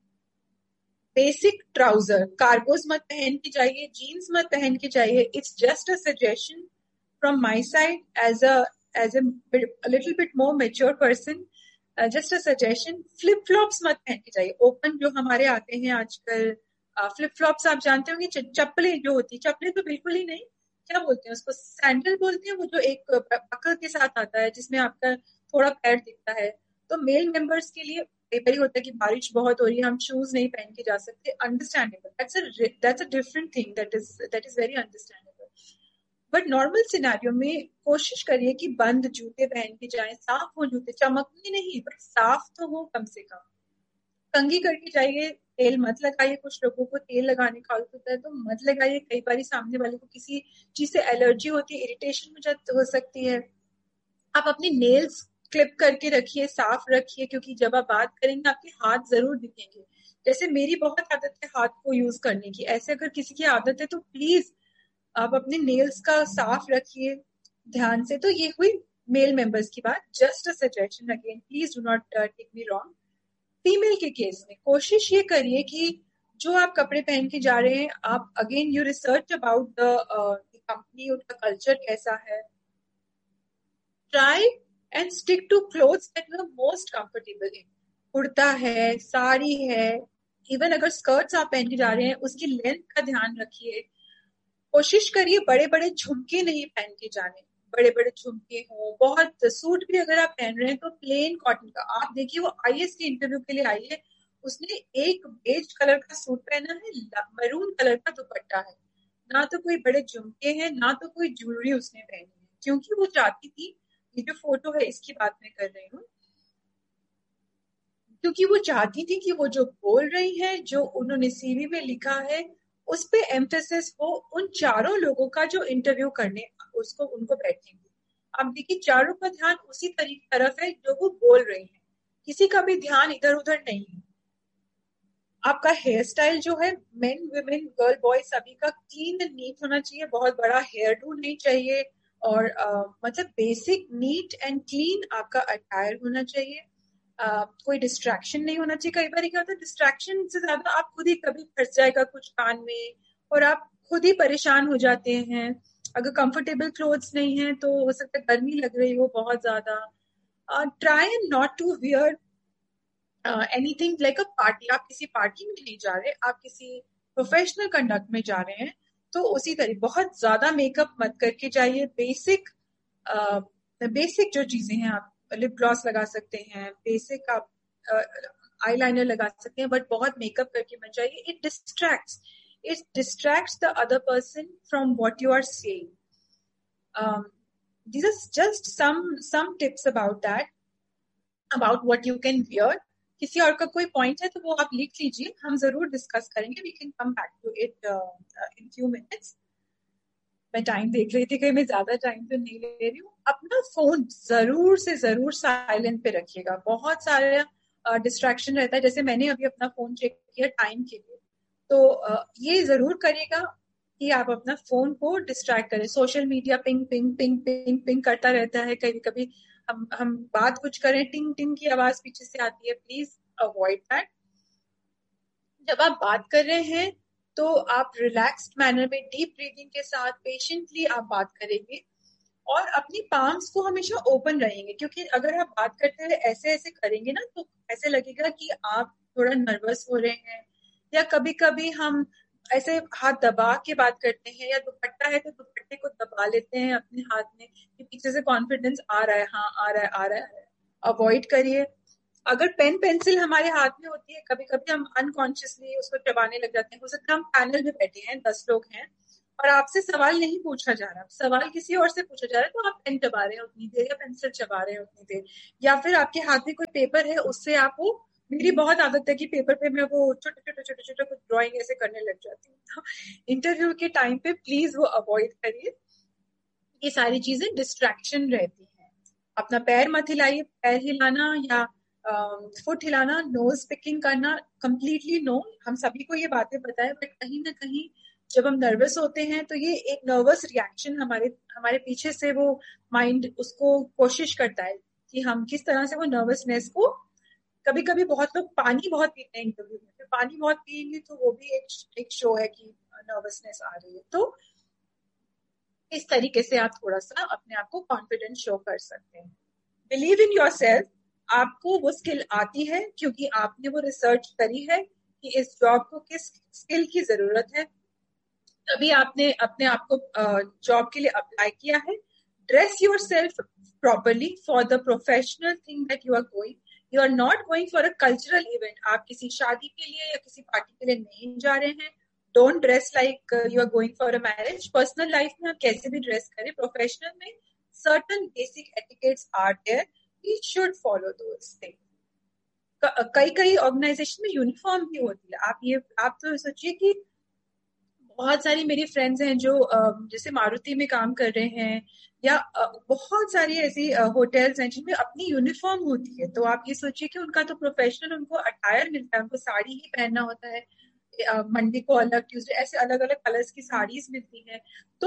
Basic trouser, cargos मत पहन के जाइए, जीन्स मत पहन के जाइए। It's just a suggestion from my side as a little bit more mature person, just a suggestion. Flip flops मत पहन के जाइए, ओपन जो हमारे आते हैं आजकल फ्लिप फ्लॉप्स, आप जानते होंगे, चप्पलें जो होती है, चप्पलें तो बिल्कुल ही नहीं, क्या बोलते हैं उसको, सैंडल बोलते हैं, वो जो एक बकल के साथ आता है जिसमें आपका थोड़ा पैर दिखता है। तो मेल मेंबर्स के लिए कई होता है कि बारिश बहुत हो रही है, हम शूज नहीं पहन के जा सकते, understandable, that's a different thing, that is very understandable. But normal scenario में कोशिश करिए कि बंद जूते पहन के जाएं, साफ हो जूते, चमकने नहीं बट साफ तो हो कम से कम। कंघी करके जाइए, तेल मत लगाइए, कुछ लोगों को तेल लगाने का आदत होता है तो मत लगाइए, कई बार सामने वाले को किसी चीज से एलर्जी होती है, इरिटेशन हो सकती है। आप अपने नेल्स क्लिप करके रखिए, साफ रखिए, क्योंकि जब आप बात करेंगे आपके हाथ जरूर दिखेंगे। जैसे मेरी बहुत आदत है हाथ को यूज करने की, ऐसे अगर किसी की आदत है तो प्लीज आप अपने नेल्स का साफ रखिए ध्यान से। तो ये हुई मेल मेंबर्स की बात, just a suggestion, again please do not take me wrong. Female के केस में कोशिश ये करिए कि जो आप कपड़े पहन के जा रहे हैं, आप again you research about the company, उनका कल्चर कैसा है. Try and stick to clothes that you are most comfortable in. Kurta है, साड़ी है, इवन अगर स्कर्ट्स आप पहन के जा रहे हैं उसकी लेंथ का ध्यान रखिए. कोशिश करिए बड़े बड़े झुमके नहीं पहन के जाने, बड़े बड़े झुमके हो. बहुत सूट भी अगर आप पहन रहे हैं तो प्लेन कॉटन का. आप देखिए वो आईएएस के इंटरव्यू के लिए आई है, उसने एक बेज कलर का सूट पहना है, मरून कलर का दुपट्टा है. ना तो कोई बड़े झुमके हैं, ना तो कोई ज्वेलरी उसने पहनी है, क्योंकि वो चाहती थी, ये जो फोटो है इसकी बात मैं कर रही हूँ, क्योंकि वो चाहती थी कि वो जो बोल रही है, जो उन्होंने सीवी में लिखा है, उस पे एम्फेसिस हो उन चारों लोगों का जो इंटरव्यू करने उनको बैठेंगे. अब देखिए चारों का ध्यान उसी तरफ है जो वो बोल रही है, किसी का भी ध्यान इधर उधर नहीं है. आपका हेयर स्टाइल जो है, मेन वुमेन गर्ल बॉय सभी का क्लीन एंड नीट होना चाहिए. बहुत बड़ा हेयर डू नहीं चाहिए, और मतलब बेसिक नीट एंड क्लीन आपका अटायर होना चाहिए. कोई डिस्ट्रैक्शन नहीं होना चाहिए. कई बार क्या होता है, डिस्ट्रैक्शन से ज्यादा आप खुद ही कभी फंस जाएगा कुछ कान में और आप खुद ही परेशान हो जाते हैं. अगर कंफर्टेबल क्लोथ्स नहीं है तो हो सकता है गर्मी लग रही हो बहुत ज्यादा. Try and not to wear anything like a party. आप किसी पार्टी में नहीं जा रहे, आप किसी प्रोफेशनल कंडक्ट में जा रहे हैं, तो उसी तरह बहुत ज्यादा मेकअप मत करके जाइए. बेसिक जो चीजें हैं, आप लिप ग्लॉस लगा सकते हैं, बेसिक आप आईलाइनर लगा सकते हैं, बट बहुत मेकअप करके मत जाइए. It distracts the other person from what you are saying. these are just some tips about that, about what you can wear. किसी और का कोई पॉइंट है तो वो आप लिख लीजिए, हम जरूर डिस्कस करेंगे. We can come back to it in few minutes. मैं टाइम देख रही थी कि मैं ज्यादा टाइम तो नहीं ले रही हूँ. अपना फोन जरूर से जरूर साइलेंट पे रखिएगा. बहुत सारे डिस्ट्रैक्शन रहता है. जैसे मैंने अभी अपना फोन चेक किया टाइम के लिए, तो ये जरूर करिएगा कि आप अपना फोन को डिस्ट्रैक्ट करें. Social media ping ping ping ping ping करता रहता है. कभी कभी हम बात कुछ करें, टिंग टिंग की आवाज पीछे से आती है. Please avoid that. जब आप बात कर रहे हैं तो आप रिलैक्स्ड मैनर में डीप ब्रीदिंग के साथ पेशेंटली आप बात करेंगे, और अपनी पाम्स को हमेशा ओपन रहेंगे. क्योंकि अगर आप बात करते हुए ऐसे ऐसे करेंगे ना, तो ऐसे लगेगा कि आप थोड़ा नर्वस हो रहे हैं. या कभी कभी हम ऐसे हाथ दबा के बात करते हैं, या दुपट्टा है तो दुपट्टे को दबा लेते हैं अपने हाथ में कि पीछे से कॉन्फिडेंस आ रहा है. हाँ, आ रहा है. अवॉइड करिए. अगर पेन पेंसिल हमारे हाथ में होती है, कभी कभी हम अनकॉन्शियसली उसको चबाने लग जाते हैं. हो सकता है हम पैनल में बैठे हैं, 10 लोग हैं, और आपसे सवाल नहीं पूछा जा रहा, सवाल किसी और से पूछा जा रहा है, तो आप पेन चबा रहे हैं उतनी देर, या पेंसिल चबा रहे हैं उतनी देर, या फिर आपके हाथ में कोई पेपर है, उससे आप वो, मेरी बहुत आदत है कि पेपर पे मैं वो छोटे छोटे कुछ ड्राइंग ऐसे करने लग जाती हूँ. तो इंटरव्यू के टाइम पे प्लीज वो अवॉइड करिए. ये सारी चीजें डिस्ट्रैक्शन रहती हैं. अपना पैर मत हिलाइए. पैर हिलाना या फुट हिलाना, नोज पिकिंग करना, कंप्लीटली नो. हम सभी को ये बातें पता है, बट कहीं ना कहीं जब हम नर्वस होते हैं तो ये एक नर्वस रिएक्शन हमारे पीछे से वो माइंड उसको कोशिश करता है कि हम किस तरह से वो नर्वसनेस को. कभी कभी बहुत लोग पानी बहुत पीते हैं इंटरव्यू में, फिर पानी बहुत पिएंगे तो वो भी एक शो है कि नर्वसनेस आ रही है. तो इस तरीके से आप थोड़ा सा अपने आप को कॉन्फिडेंस शो कर सकते हैं. Believe in your self. आपको वो स्किल आती है क्योंकि आपने वो रिसर्च करी है कि इस जॉब को किस स्किल की जरूरत है, तभी आपने अपने आप को जॉब के लिए अप्लाई किया है. Dress your self properly for the professional thing that you are going. You are not going for a cultural event. आप किसी शादी के लिए या किसी पार्टी के लिए नहीं जा रहे हैं. Don't dress like you are going for a marriage. Personal life में आप कैसे भी ड्रेस करें, प्रोफेशनल में certain basic etiquettes are there. We should follow those things. कई ऑर्गेनाइजेशन में यूनिफॉर्म भी होती है. आप तो सोचिए कि बहुत सारी मेरी फ्रेंड्स हैं जो जैसे मारुति में काम कर रहे हैं, या बहुत सारी ऐसी होटल्स हैं जिनमें अपनी यूनिफॉर्म होती है. तो आप ये सोचिए कि उनका तो प्रोफेशनल उनको अटायर मिलता है, उनको साड़ी ही पहनना होता है. मंडे को अलग, ट्यूसडे ऐसे अलग अलग कलर्स की साड़ीज मिलती हैं.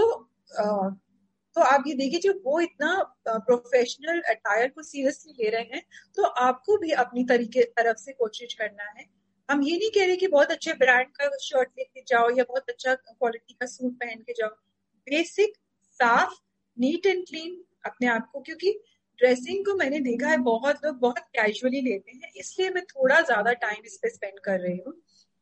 तो आप ये देखिए, जो वो इतना प्रोफेशनल अटायर को सीरियसली ले रहे हैं, तो आपको भी अपनी तरफ से कोशिश करना है. हम ये नहीं कह रहे कि बहुत अच्छे ब्रांड का शर्ट लेके जाओ या बहुत अच्छा क्वालिटी का सूट पहन के जाओ. बेसिक, साफ, नीट एंड क्लीन अपने आप को, क्योंकि ड्रेसिंग को मैंने देखा है बहुत लोग बहुत कैजुअली लेते हैं, इसलिए मैं थोड़ा ज्यादा टाइम इस पे स्पेंड कर रही हूँ।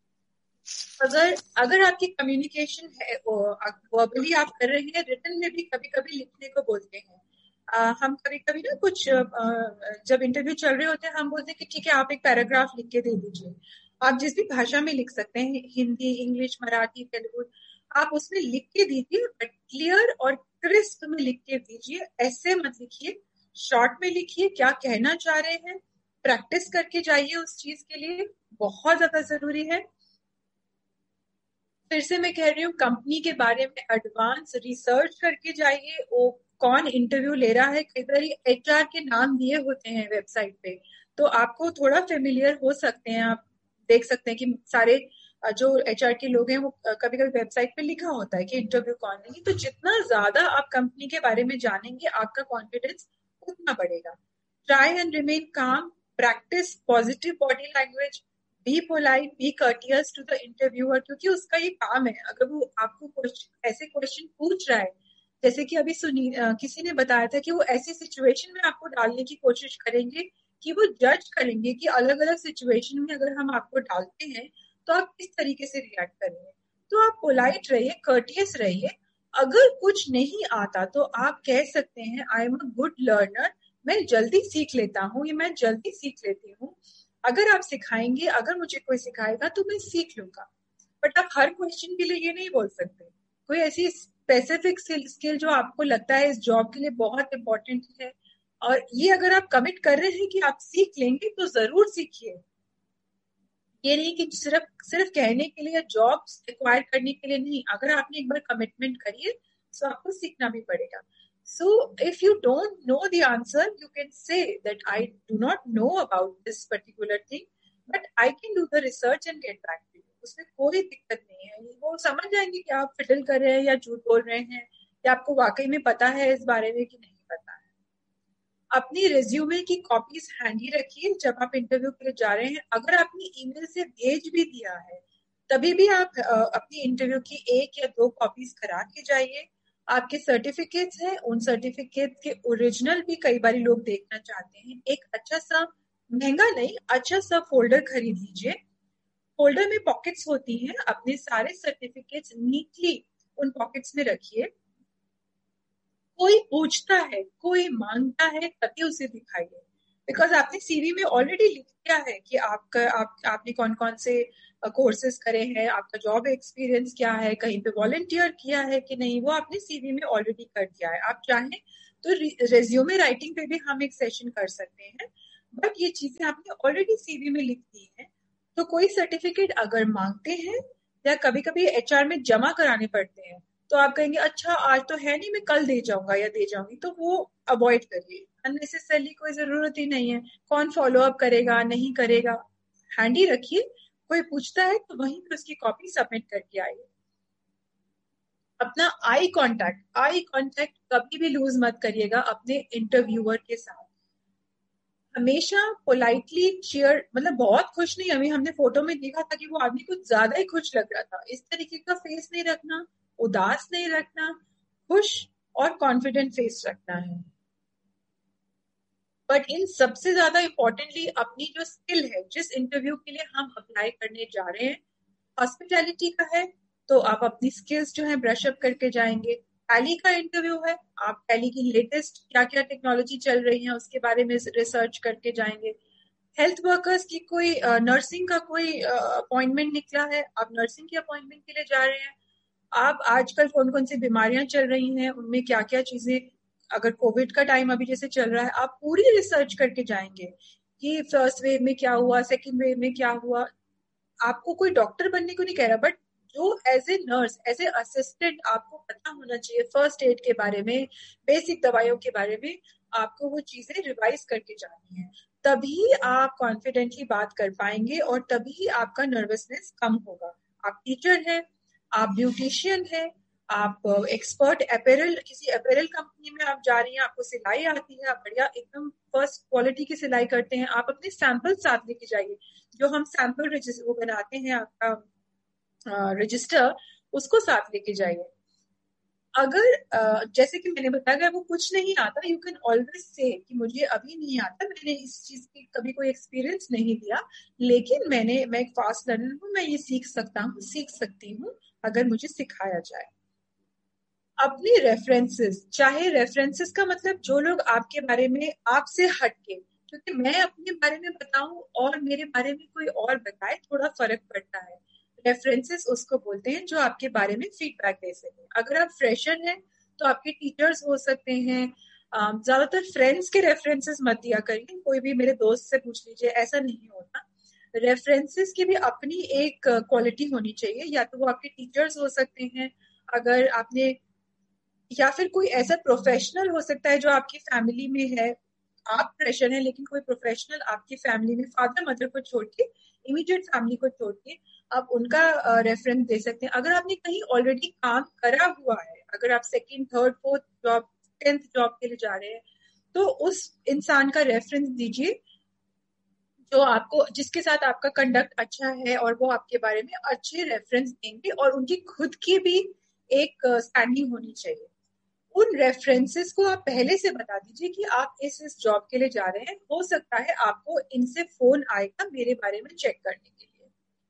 अगर आपकी कम्युनिकेशन है, वर्बली आप कर रहे हैं, रिटन में भी कभी कभी लिखने को बोलते हैं। हम कभी कभी ना कुछ जब इंटरव्यू चल रहे होते हैं हम बोलते हैं कि ठीक है आप एक पैराग्राफ लिख के दे दीजिए। आप जिस भी भाषा में लिख सकते हैं, हिंदी, इंग्लिश, मराठी, तेलुगु, आप उसमें लिख के दीजिए, बट क्लियर और क्रिस्प में लिख के दीजिए। ऐसे मत लिखिए, शॉर्ट में लिखिए क्या कहना चाह रहे हैं, प्रैक्टिस करके जाइए उस चीज के लिए, बहुत ज्यादा जरूरी है। फिर से मैं कह रही हूँ, कंपनी के बारे में एडवांस रिसर्च करके जाइए, वो कौन इंटरव्यू ले रहा है। कई बार HR के नाम दिए होते हैं वेबसाइट पे, तो आपको थोड़ा फेमिलियर हो सकते हैं। आप देख सकते हैं कि सारे जो HR के लोग हैं वो कभी कभी वेबसाइट पे लिखा होता है कि इंटरव्यू कौन लेंगे। तो जितना ज्यादा आप कंपनी के बारे में जानेंगे आपका कॉन्फिडेंस उतना बढ़ेगा। ट्राई एंड रिमेन काम, practice positive body language, be polite, B courteous to the interviewer, क्योंकि उसका ये काम है। अगर वो आपको ऐसे क्वेश्चन पूछ रहा है, जैसे कि अभी किसी ने बताया था कि वो ऐसी सिचुएशन में आपको डालने की कोशिश करेंगे कि वो जज करेंगे कि अलग अलग सिचुएशन में अगर हम आपको डालते हैं तो आप किस तरीके से रिएक्ट करेंगे। तो आप पोलाइट रहिए, कर्टियस रहिए। अगर कुछ नहीं आता तो आप कह सकते हैं I am a good learner, मैं जल्दी सीख लेता हूँ, ये मैं जल्दी सीख लेती हूँ। अगर आप सिखाएंगे, अगर मुझे कोई सिखाएगा तो मैं सीख लूंगा। बट आप हर क्वेश्चन के लिए ये नहीं बोल सकते। कोई ऐसी स्पेसिफिक स्किल जो आपको लगता है इस जॉब के लिए बहुत इंपॉर्टेंट है और ये अगर आप कमिट कर रहे हैं कि आप सीख लेंगे तो जरूर सीखिए। ये नहीं कि सिर्फ कहने के लिए, जॉब एक्वायर करने के लिए नहीं। अगर आपने एक बार कमिटमेंट करी है तो आपको सीखना भी पड़ेगा। So if you don't know the answer, you can say that I do not know about this particular thing, but I can do the research and get back to you. उसमें कोई दिक्कत नहीं है। वो समझ जाएंगे कि आप फिडल कर रहे हैं या झूठ बोल रहे हैं या आपको वाकई में पता है इस बारे में कि नहीं पता है। अपनी रिज्यूमे की कॉपीज हैंडी रखिए जब आप इंटरव्यू के लिए जा रहे हैं। अगर आपने ईमेल से भेज भी दिया है तभी भी आप अपनी इंटरव्यू की 1 या 2 कॉपीज करा के जाइए। आपके सर्टिफिकेट्स हैं, उन सर्टिफिकेट के ओरिजिनल भी कई बार लोग देखना चाहते हैं। एक अच्छा सा, महंगा नहीं, अच्छा सा फोल्डर खरीद लीजिए। फोल्डर में पॉकेट्स होती हैं, अपने सारे सर्टिफिकेट्स नीटली उन पॉकेट्स में रखिए। कोई पूछता है, कोई मांगता है तभी उसे दिखाइए, बिकॉज आपने CV में ऑलरेडी लिख दिया है कि आपने कौन कौन से कोर्सेज करे हैं, आपका जॉब एक्सपीरियंस क्या है, कहीं पे वॉलंटियर किया है कि नहीं, वो आपने CV में ऑलरेडी कर दिया है। आप चाहें तो रेज्यूमे राइटिंग पे भी हम एक सेशन कर सकते हैं, बट ये चीजें आपने ऑलरेडी CV में लिख दी है। तो कोई सर्टिफिकेट अगर मांगते हैं या कभी कभी HR में जमा कराने पड़ते हैं तो आप कहेंगे अच्छा आज तो है नहीं, मैं कल दे जाऊंगा या दे जाऊंगी, तो वो अवॉइड करिए। अननेसेसरली कोई जरूरत ही नहीं है। कौन फॉलो अप करेगा, नहीं करेगा। हैंडी रखिए, कोई पूछता है तो वहीं पे उसकी कॉपी सबमिट करके आइए। अपना आई कांटेक्ट कभी भी लूज मत करिएगा अपने इंटरव्यूअर के साथ। हमेशा पोलाइटली चीयर, मतलब बहुत खुश नहीं, अभी हमने फोटो में देखा था कि वो आदमी कुछ ज्यादा ही खुश लग रहा था। इस तरीके का फेस नहीं रखना, उदास नहीं रखना, खुश और कॉन्फिडेंट फेस रखना है। बट इन सबसे ज्यादा इंपॉर्टेंटली अपनी जो स्किल है, जिस इंटरव्यू के लिए हम अप्लाई करने जा रहे हैं, हॉस्पिटैलिटी का है तो आप अपनी स्किल्स जो है ब्रश अप करके जाएंगे। टैली का इंटरव्यू है, आप टैली की लेटेस्ट क्या क्या टेक्नोलॉजी चल रही है उसके बारे में रिसर्च करके जाएंगे। हेल्थ वर्कर्स की कोई नर्सिंग का कोई अपॉइंटमेंट निकला है, आप नर्सिंग की अपॉइंटमेंट के लिए जा रहे हैं। आप आजकल कौन कौन सी बीमारियां चल रही हैं, उनमें क्या क्या चीजें, अगर कोविड का टाइम अभी जैसे चल रहा है, आप पूरी रिसर्च करके जाएंगे कि फर्स्ट वेव में क्या हुआ, सेकेंड वेव में क्या हुआ। आपको कोई डॉक्टर बनने को नहीं कह रहा, बट जो as a nurse, as a assistant आपको पता होना चाहिए फर्स्ट एड के बारे में, बेसिक दवाइयों के बारे में, आपको वो चीजें रिवाइज करके जानी है। तभी आप कॉन्फिडेंटली बात कर पाएंगे और तभी आपका नर्वसनेस कम होगा। आप टीचर हैं, आप ब्यूटिशियन हैं, आप एक्सपर्ट अपैरल, किसी अपैरल कंपनी में आप जा रही हैं, आपको सिलाई आती है, आप बढ़िया एकदम फर्स्ट क्वालिटी की सिलाई करते हैं, आप अपने सैंपल साथ लेके जाइए। जो हम सैंपल वो बनाते हैं आपका रजिस्टर, उसको साथ लेके जाइए। अगर जैसे कि मैंने बताया, अगर वो कुछ नहीं आता, यू कैन ऑलवेज से कि मुझे अभी नहीं आता, मैंने इस चीज की कभी कोई एक्सपीरियंस नहीं लिया, लेकिन मैं एक फास्ट लर्नर हूँ, मैं ये सीख सकती हूँ अगर मुझे सिखाया जाए। अपनी रेफरेंसेस, चाहे रेफरेंसेस का मतलब जो लोग आपके बारे में आपसे हटके, क्योंकि मैं अपने बारे में बताऊं और मेरे बारे में कोई और बताए, थोड़ा फर्क पड़ता है। रेफरेंसेस उसको बोलते हैं जो आपके बारे में फीडबैक दे सके। अगर आप फ्रेशर हैं तो आपके टीचर्स हो सकते हैं। ज्यादातर फ्रेंड्स के रेफरेंसेस मत दिया करिए, कोई भी मेरे दोस्त से पूछ लीजिए, ऐसा नहीं होता। रेफरेंसेस की भी अपनी एक क्वालिटी होनी चाहिए, या तो वो आपके टीचर्स हो सकते हैं, अगर आपने, या फिर कोई ऐसा प्रोफेशनल हो सकता है जो आपकी फैमिली में है। आप फ्रेशर हैं लेकिन कोई प्रोफेशनल आपकी फैमिली में, फादर मदर को छोड़ के, इमीडिएट फैमिली को छोड़ के, आप उनका रेफरेंस दे सकते हैं। अगर आपने कहीं ऑलरेडी काम करा हुआ है, अगर आप second, third, fourth job, 10th job के लिए जा रहे हैं, तो उस इंसान का रेफरेंस दीजिए जो आपको, जिसके साथ आपका कंडक्ट अच्छा है और वो आपके बारे में अच्छे रेफरेंस देंगे, और उनकी खुद की भी एक स्टैंडिंग होनी चाहिए। उन रेफरेंसेस को आप पहले से बता दीजिए कि आप इस जॉब के लिए जा रहे हैं, हो सकता है आपको इनसे फोन आएगा मेरे बारे में चेक करने के लिए।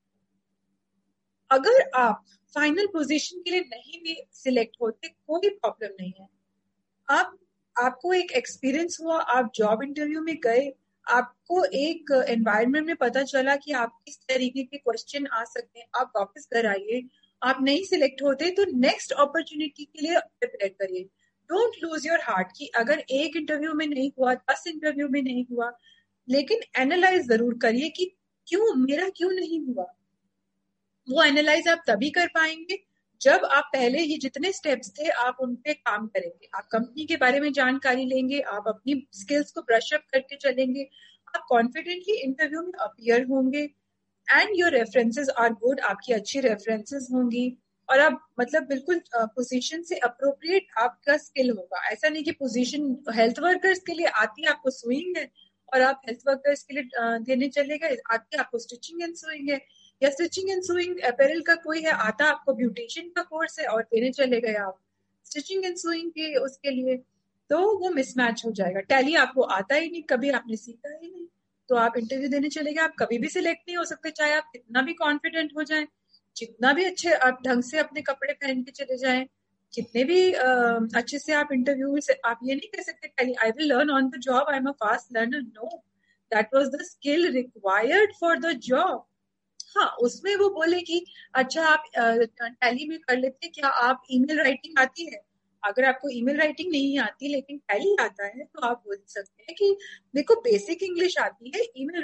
अगर आप फाइनल पोजीशन के लिए नहीं भी सिलेक्ट होते, कोई प्रॉब्लम नहीं है। आपको एक एक्सपीरियंस हुआ, आप जॉब इंटरव्यू में गए, आपको एक एनवायरनमेंट में पता चला कि आप किस तरीके के क्वेश्चन आ सकते हैं, आप वापस घर आइए। आप नहीं सिलेक्ट होते तो नेक्स्ट अपॉर्चुनिटी के लिए प्रिपेयर करिए। डोंट लूज योर हार्ट कि अगर एक इंटरव्यू में नहीं हुआ, 10 इंटरव्यू में नहीं हुआ, लेकिन एनालाइज जरूर करिए कि मेरा क्यों नहीं हुआ। वो एनालाइज आप तभी कर पाएंगे जब आप पहले ही जितने स्टेप्स थे आप उन पे काम करेंगे, आप कंपनी के बारे में जानकारी लेंगे, आप अपनी स्किल्स को ब्रश अप करके चलेंगे, आप कॉन्फिडेंटली इंटरव्यू में अपीयर होंगे, and your references are good, आपकी अच्छी रेफरेंसेस होंगी, और आप मतलब बिल्कुल पोजीशन से अप्रोप्रिएट आपका स्किल होगा। ऐसा नहीं कि पोजीशन हेल्थ वर्कर्स के लिए आती है, आपको सुइंग है और आप हेल्थ वर्कर्स के लिए देने चले गए, आती आपको स्टिचिंग एंड सुइंग है, या स्टिचिंग एंड सुइंग अपैरल का कोई है, आता आपको ब्यूटिशियन का कोर्स है और देने चले गए आप स्टिचिंग एंड सुइंग के उसके लिए, तो वो मिसमैच हो जाएगा। टैली आपको आता ही नहीं, कभी आपने सीखा ही नहीं, तो आप इंटरव्यू देने चले गए, आप कभी भी सिलेक्ट नहीं हो सकते, चाहे आप कितना भी कॉन्फिडेंट हो जाएं, जितना भी अच्छे आप ढंग से अपने कपड़े पहन के चले जाएं, जितने भी अच्छे से आप इंटरव्यू से, आप ये नहीं कह सकते tally I will learn on the job, I am a fast learner. No, that was the skill required for the job. हाँ, उसमें वो बोले कि अच्छा आप टैली में कर लेते, क्या आप ईमेल राइटिंग आती है? अगर आपको ईमेल राइटिंग नहीं आती लेकिन टैली आता है, तो आप बोल सकते हैं कि देखो बेसिक इंग्लिश आती है, ईमेल